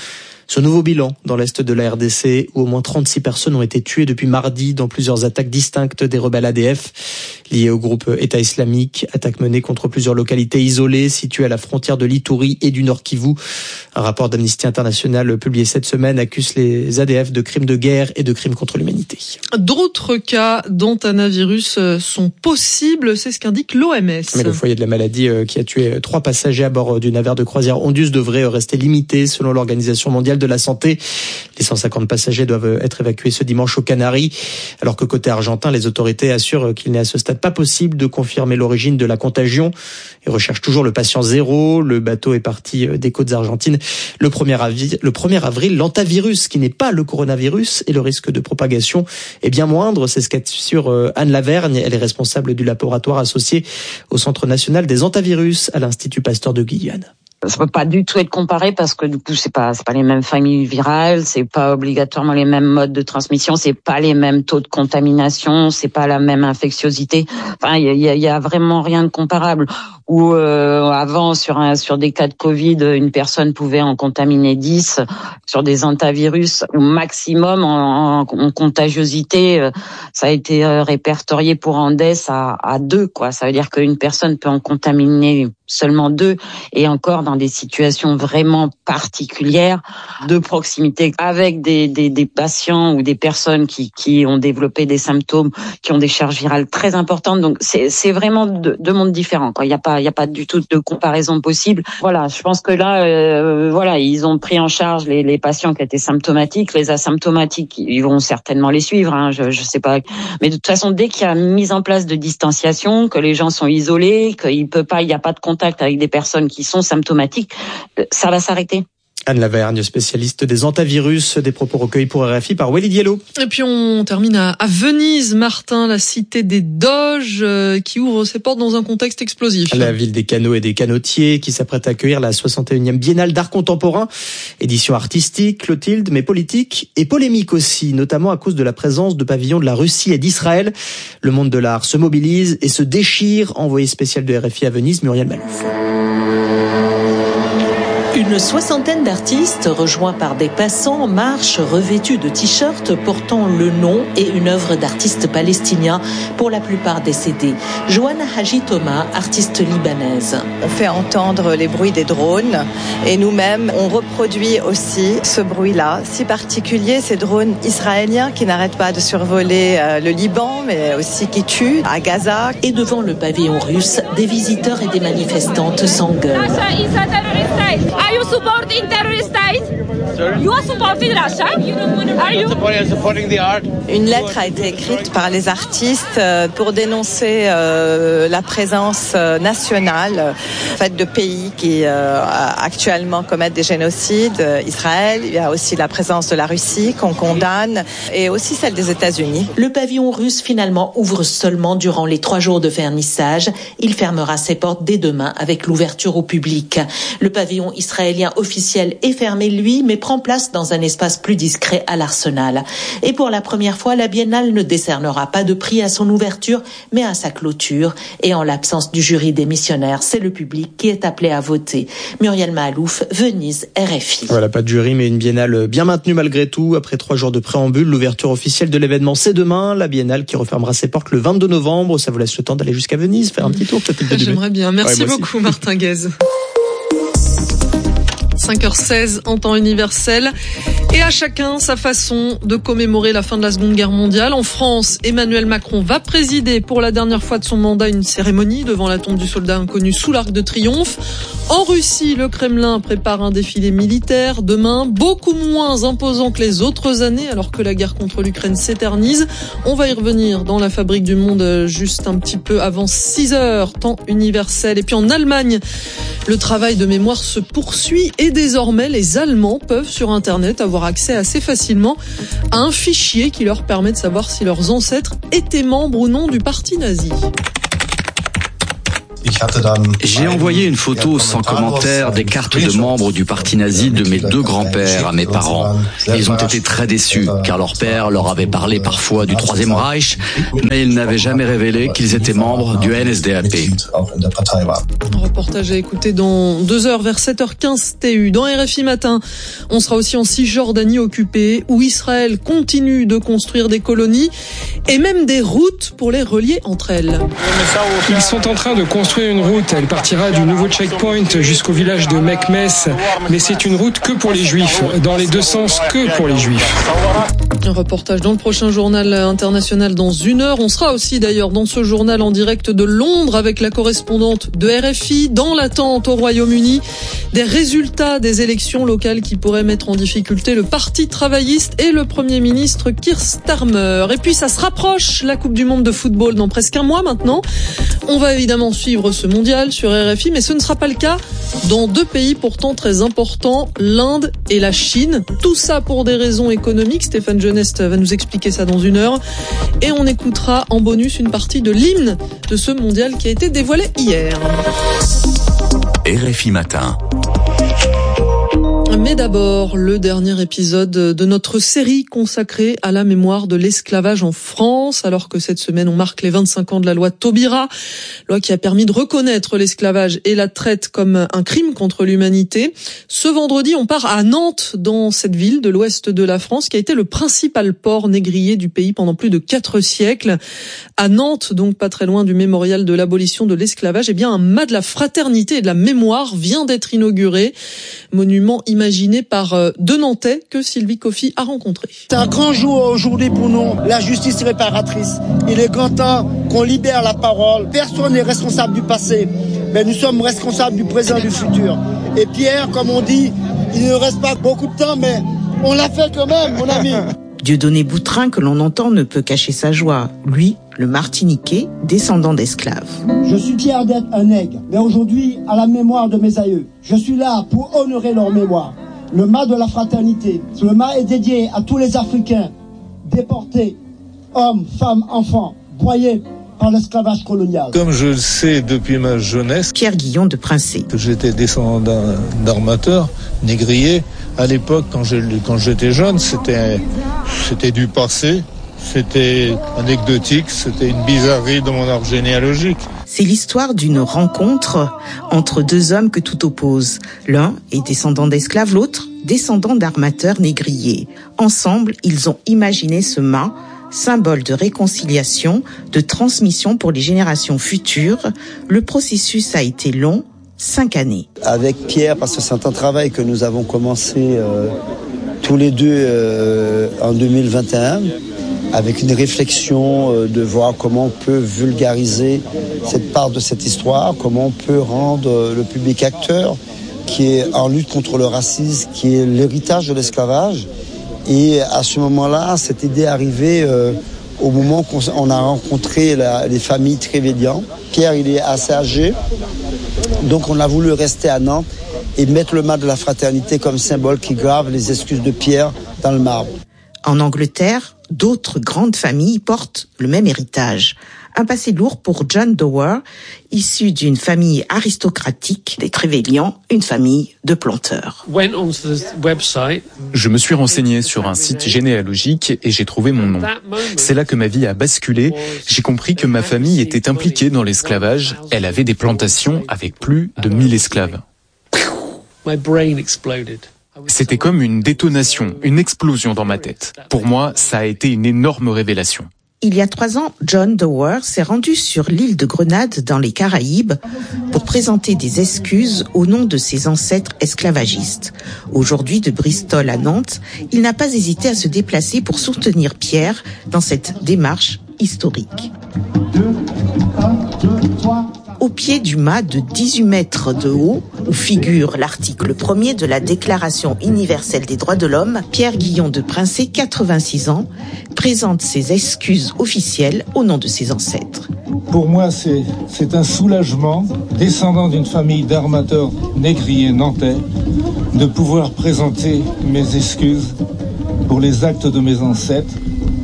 Ce nouveau bilan dans l'est de la R D C, où au moins trente-six personnes ont été tuées depuis mardi dans plusieurs attaques distinctes des rebelles A D F liées au groupe État islamique, attaques menées contre plusieurs localités isolées situées à la frontière de l'Ituri et du Nord Kivu. Un rapport d'Amnesty International publié cette semaine accuse les A D F de crimes de guerre et de crimes contre l'humanité. D'autres cas d'antanavirus sont possibles, c'est ce qu'indique l'O M S. Mais le foyer de la maladie qui a tué trois passagers à bord du navire de croisière Ondus devrait rester limité selon l'Organisation mondiale de la santé. Les cent cinquante passagers doivent être évacués ce dimanche aux Canaries, alors que côté argentin, les autorités assurent qu'il n'est à ce stade pas possible de confirmer l'origine de la contagion et recherchent toujours le patient zéro. Le bateau est parti des côtes argentines le premier avril. Le premier avril, l'antavirus, qui n'est pas le coronavirus, et le risque de propagation est bien moindre. C'est ce qu'assure Anne Lavergne. Elle est responsable du laboratoire associé au Centre national des antivirus à l'Institut Pasteur de Guyane. Ça peut pas du tout être comparé parce que du coup c'est pas c'est pas les mêmes familles virales, c'est pas obligatoirement les mêmes modes de transmission, c'est pas les mêmes taux de contamination, c'est pas la même infectiosité. Enfin il y a, y a vraiment rien de comparable. Où euh, avant sur un sur des cas de Covid, une personne pouvait en contaminer dix, sur des antivirus au maximum en, en, en contagiosité, euh, ça a été euh, répertorié pour Andes à à deux quoi. Ça veut dire qu'une personne peut en contaminer seulement deux, et encore dans des situations vraiment particulières de proximité avec des, des, des patients ou des personnes qui, qui ont développé des symptômes, qui ont des charges virales très importantes. Donc c'est, c'est vraiment deux, deux mondes différents, quoi. Il n'y a pas, il y a pas du tout de comparaison possible. Voilà, je pense que là, euh, voilà, ils ont pris en charge les, les patients qui étaient symptomatiques, les asymptomatiques, ils vont certainement les suivre. Hein, je, je sais pas, mais de toute façon, dès qu'il y a mise en place de distanciation, que les gens sont isolés, qu'il peut pas, il n'y a pas de contact avec des personnes qui sont symptomatiques, ça va s'arrêter. Anne Lavergne, spécialiste des antivirus, des propos recueillis pour R F I par Walid Diallo. Et puis on termine à, à Venise, Martin, la cité des Doges, euh, qui ouvre ses portes dans un contexte explosif. La ville des canots et des canotiers qui s'apprête à accueillir la soixante et unième Biennale d'art contemporain. Édition artistique, Clotilde, mais politique et polémique aussi, notamment à cause de la présence de pavillons de la Russie et d'Israël. Le monde de l'art se mobilise et se déchire. Envoyé spécial de R F I à Venise, Muriel Malouf. Une soixantaine d'artistes rejoints par des passants marchent revêtus de t-shirts portant le nom et une œuvre d'artistes palestiniens, pour la plupart décédés. Johanna Haji Thomas, artiste libanaise. On fait entendre les bruits des drones et nous-mêmes, on reproduit aussi ce bruit-là, si particulier, ces drones israéliens qui n'arrêtent pas de survoler le Liban, mais aussi qui tuent à Gaza. Et devant le pavillon russe, des visiteurs et des manifestantes s'engueulent. Are you supporting terrorist state? You are supporting Russia? Are you? Supporting the art. Une lettre a été écrite par les artistes pour dénoncer euh, la présence nationale en fait, de pays qui euh, actuellement commettent des génocides. Israël, il y a aussi la présence de la Russie qu'on condamne et aussi celle des États-Unis. Le pavillon russe finalement ouvre seulement durant les trois jours de vernissage. Il fermera ses portes dès demain avec l'ouverture au public. Le pavillon israélien officiel est fermé, lui, mais prend place dans un espace plus discret à l'Arsenal. Et pour la première fois, la Biennale ne décernera pas de prix à son ouverture, mais à sa clôture. Et en l'absence du jury démissionnaire, c'est le public qui est appelé à voter. Muriel Mahalouf, Venise, R F I. Voilà, pas de jury, mais une Biennale bien maintenue malgré tout. Après trois jours de préambule, l'ouverture officielle de l'événement, c'est demain. La Biennale qui refermera ses portes le vingt-deux novembre. Ça vous laisse le temps d'aller jusqu'à Venise, faire un petit tour. J'aimerais bien. Merci ouais, beaucoup, Martin Guez. cinq heures seize en temps universel. Et à chacun sa façon de commémorer la fin de la Seconde Guerre mondiale. En France, Emmanuel Macron va présider pour la dernière fois de son mandat une cérémonie devant la tombe du soldat inconnu sous l'Arc de Triomphe. En Russie, le Kremlin prépare un défilé militaire demain, beaucoup moins imposant que les autres années, alors que la guerre contre l'Ukraine s'éternise. On va y revenir dans la Fabrique du Monde juste un petit peu avant six heures, temps universel. Et puis en Allemagne, le travail de mémoire se poursuit et désormais les Allemands peuvent sur Internet avoir accès assez facilement à un fichier qui leur permet de savoir si leurs ancêtres étaient membres ou non du parti nazi. J'ai envoyé une photo sans commentaire des cartes de membres du parti nazi de mes deux grands-pères à mes parents. Ils ont été très déçus, car leur père leur avait parlé parfois du Troisième Reich, mais ils n'avaient jamais révélé qu'ils étaient membres du N S D A P. Un reportage à écouter dans deux heures vers sept heures quinze T U. Dans R F I Matin, on sera aussi en Cisjordanie occupée, où Israël continue de construire des colonies et même des routes pour les relier entre elles. Ils sont en train de construire une route. Elle partira du nouveau checkpoint jusqu'au village de Mekmes. Mais c'est une route que pour les Juifs. Dans les deux sens, que pour les Juifs. Un reportage dans le prochain journal international dans une heure. On sera aussi d'ailleurs dans ce journal en direct de Londres avec la correspondante de R F I dans l'attente au Royaume-Uni des résultats des élections locales qui pourraient mettre en difficulté le Parti travailliste et le Premier ministre Keir Starmer. Et puis ça se rapproche, la Coupe du Monde de football dans presque un mois maintenant. On va évidemment suivre ce mondial sur R F I, mais ce ne sera pas le cas dans deux pays pourtant très importants, l'Inde et la Chine. Tout ça pour des raisons économiques. Stéphane Genest va nous expliquer ça dans une heure. Et on écoutera en bonus une partie de l'hymne de ce mondial qui a été dévoilé hier. R F I Matin. Mais d'abord, le dernier épisode de notre série consacrée à la mémoire de l'esclavage en France, alors que cette semaine on marque les vingt-cinq ans de la loi Taubira, loi qui a permis de reconnaître l'esclavage et la traite comme un crime contre l'humanité. Ce vendredi, on part à Nantes, dans cette ville de l'ouest de la France, qui a été le principal port négrier du pays pendant plus de quatre siècles. À Nantes, donc pas très loin du mémorial de l'abolition de l'esclavage, eh bien un mât de la fraternité et de la mémoire vient d'être inauguré, monument imaginé par deux Nantais que Sylvie Coffy a rencontré. C'est un grand jour aujourd'hui pour nous, la justice réparatrice. Il est grand temps qu'on libère la parole. Personne n'est responsable du passé, mais nous sommes responsables du présent et du futur. Et Pierre, comme on dit, il ne reste pas beaucoup de temps, mais on l'a fait quand même, mon ami. Dieudonné Boutrin, que l'on entend, ne peut cacher sa joie. Lui, le Martiniquais, descendant d'esclaves. Je suis fier d'être un nègre, mais aujourd'hui, à la mémoire de mes aïeux, je suis là pour honorer leur mémoire. Le mât de la fraternité, ce mât est dédié à tous les Africains déportés, hommes, femmes, enfants, broyés par l'esclavage colonial. Comme je le sais depuis ma jeunesse, Pierre Guillon de Princé, que j'étais descendant d'un, d'armateurs, négriers, à l'époque, quand, je, quand j'étais jeune, c'était, c'était du passé, c'était anecdotique, c'était une bizarrerie dans mon arbre généalogique. C'est l'histoire d'une rencontre entre deux hommes que tout oppose. L'un est descendant d'esclaves, l'autre descendant d'armateurs négriers. Ensemble, ils ont imaginé ce mât, symbole de réconciliation, de transmission pour les générations futures. Le processus a été long, cinq années. Avec Pierre, parce que c'est un travail que nous avons commencé euh, tous les deux euh, en deux mille vingt et un, avec une réflexion euh, de voir comment on peut vulgariser cette part de cette histoire, comment on peut rendre euh, le public acteur qui est en lutte contre le racisme, qui est l'héritage de l'esclavage. Et à ce moment-là, cette idée est arrivée euh, au moment qu'on on a rencontré la, les familles Trévélian. Pierre, il est assez âgé, donc on a voulu rester à Nantes et mettre le mât de la fraternité comme symbole qui grave les excuses de Pierre dans le marbre. En Angleterre, d'autres grandes familles portent le même héritage. Un passé lourd pour John Dower, issu d'une famille aristocratique des Trévélian, une famille de planteurs. Je me suis renseigné sur un site généalogique et j'ai trouvé mon nom. C'est là que ma vie a basculé. J'ai compris que ma famille était impliquée dans l'esclavage. Elle avait des plantations avec plus de mille esclaves. C'était comme une détonation, une explosion dans ma tête. Pour moi, ça a été une énorme révélation. Il y a trois ans, John Dower s'est rendu sur l'île de Grenade dans les Caraïbes pour présenter des excuses au nom de ses ancêtres esclavagistes. Aujourd'hui, de Bristol à Nantes, il n'a pas hésité à se déplacer pour soutenir Pierre dans cette démarche historique. Au pied du mât de dix-huit mètres de haut, où figure l'article premier de la Déclaration universelle des droits de l'homme, Pierre Guillon de Princé, quatre-vingt-six ans, présente ses excuses officielles au nom de ses ancêtres. Pour moi, c'est, c'est un soulagement, descendant d'une famille d'armateurs négriers nantais, de pouvoir présenter mes excuses pour les actes de mes ancêtres.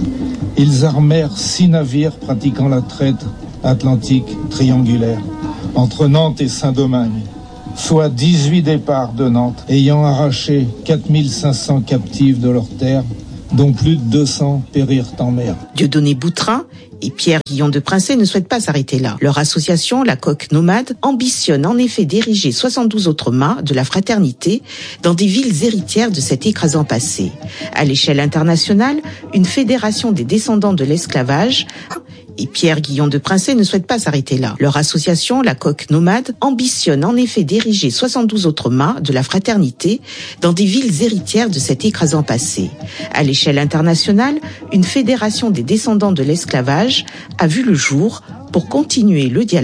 Ils armèrent six navires pratiquant la traite atlantique triangulaire. entre Nantes et Saint-Domingue, soit dix-huit départs de Nantes, ayant arraché quatre mille cinq cents captifs de leurs terres, dont plus de deux cents périrent en mer. Dieudonné Boutrin et Pierre Guillon de Princet ne souhaitent pas s'arrêter là. Leur association, la Coque Nomade, ambitionne en effet d'ériger soixante-douze autres mâts de la fraternité dans des villes héritières de cet écrasant passé. À l'échelle internationale, une fédération des descendants de l'esclavage et Pierre Guillon de Princet ne souhaitent pas s'arrêter là. Leur association, la Coque Nomade, ambitionne en effet d'ériger soixante-douze autres mâts de la fraternité dans des villes héritières de cet écrasant passé. À l'échelle internationale, une fédération des descendants de l'esclavage a vu le jour pour continuer le dialogue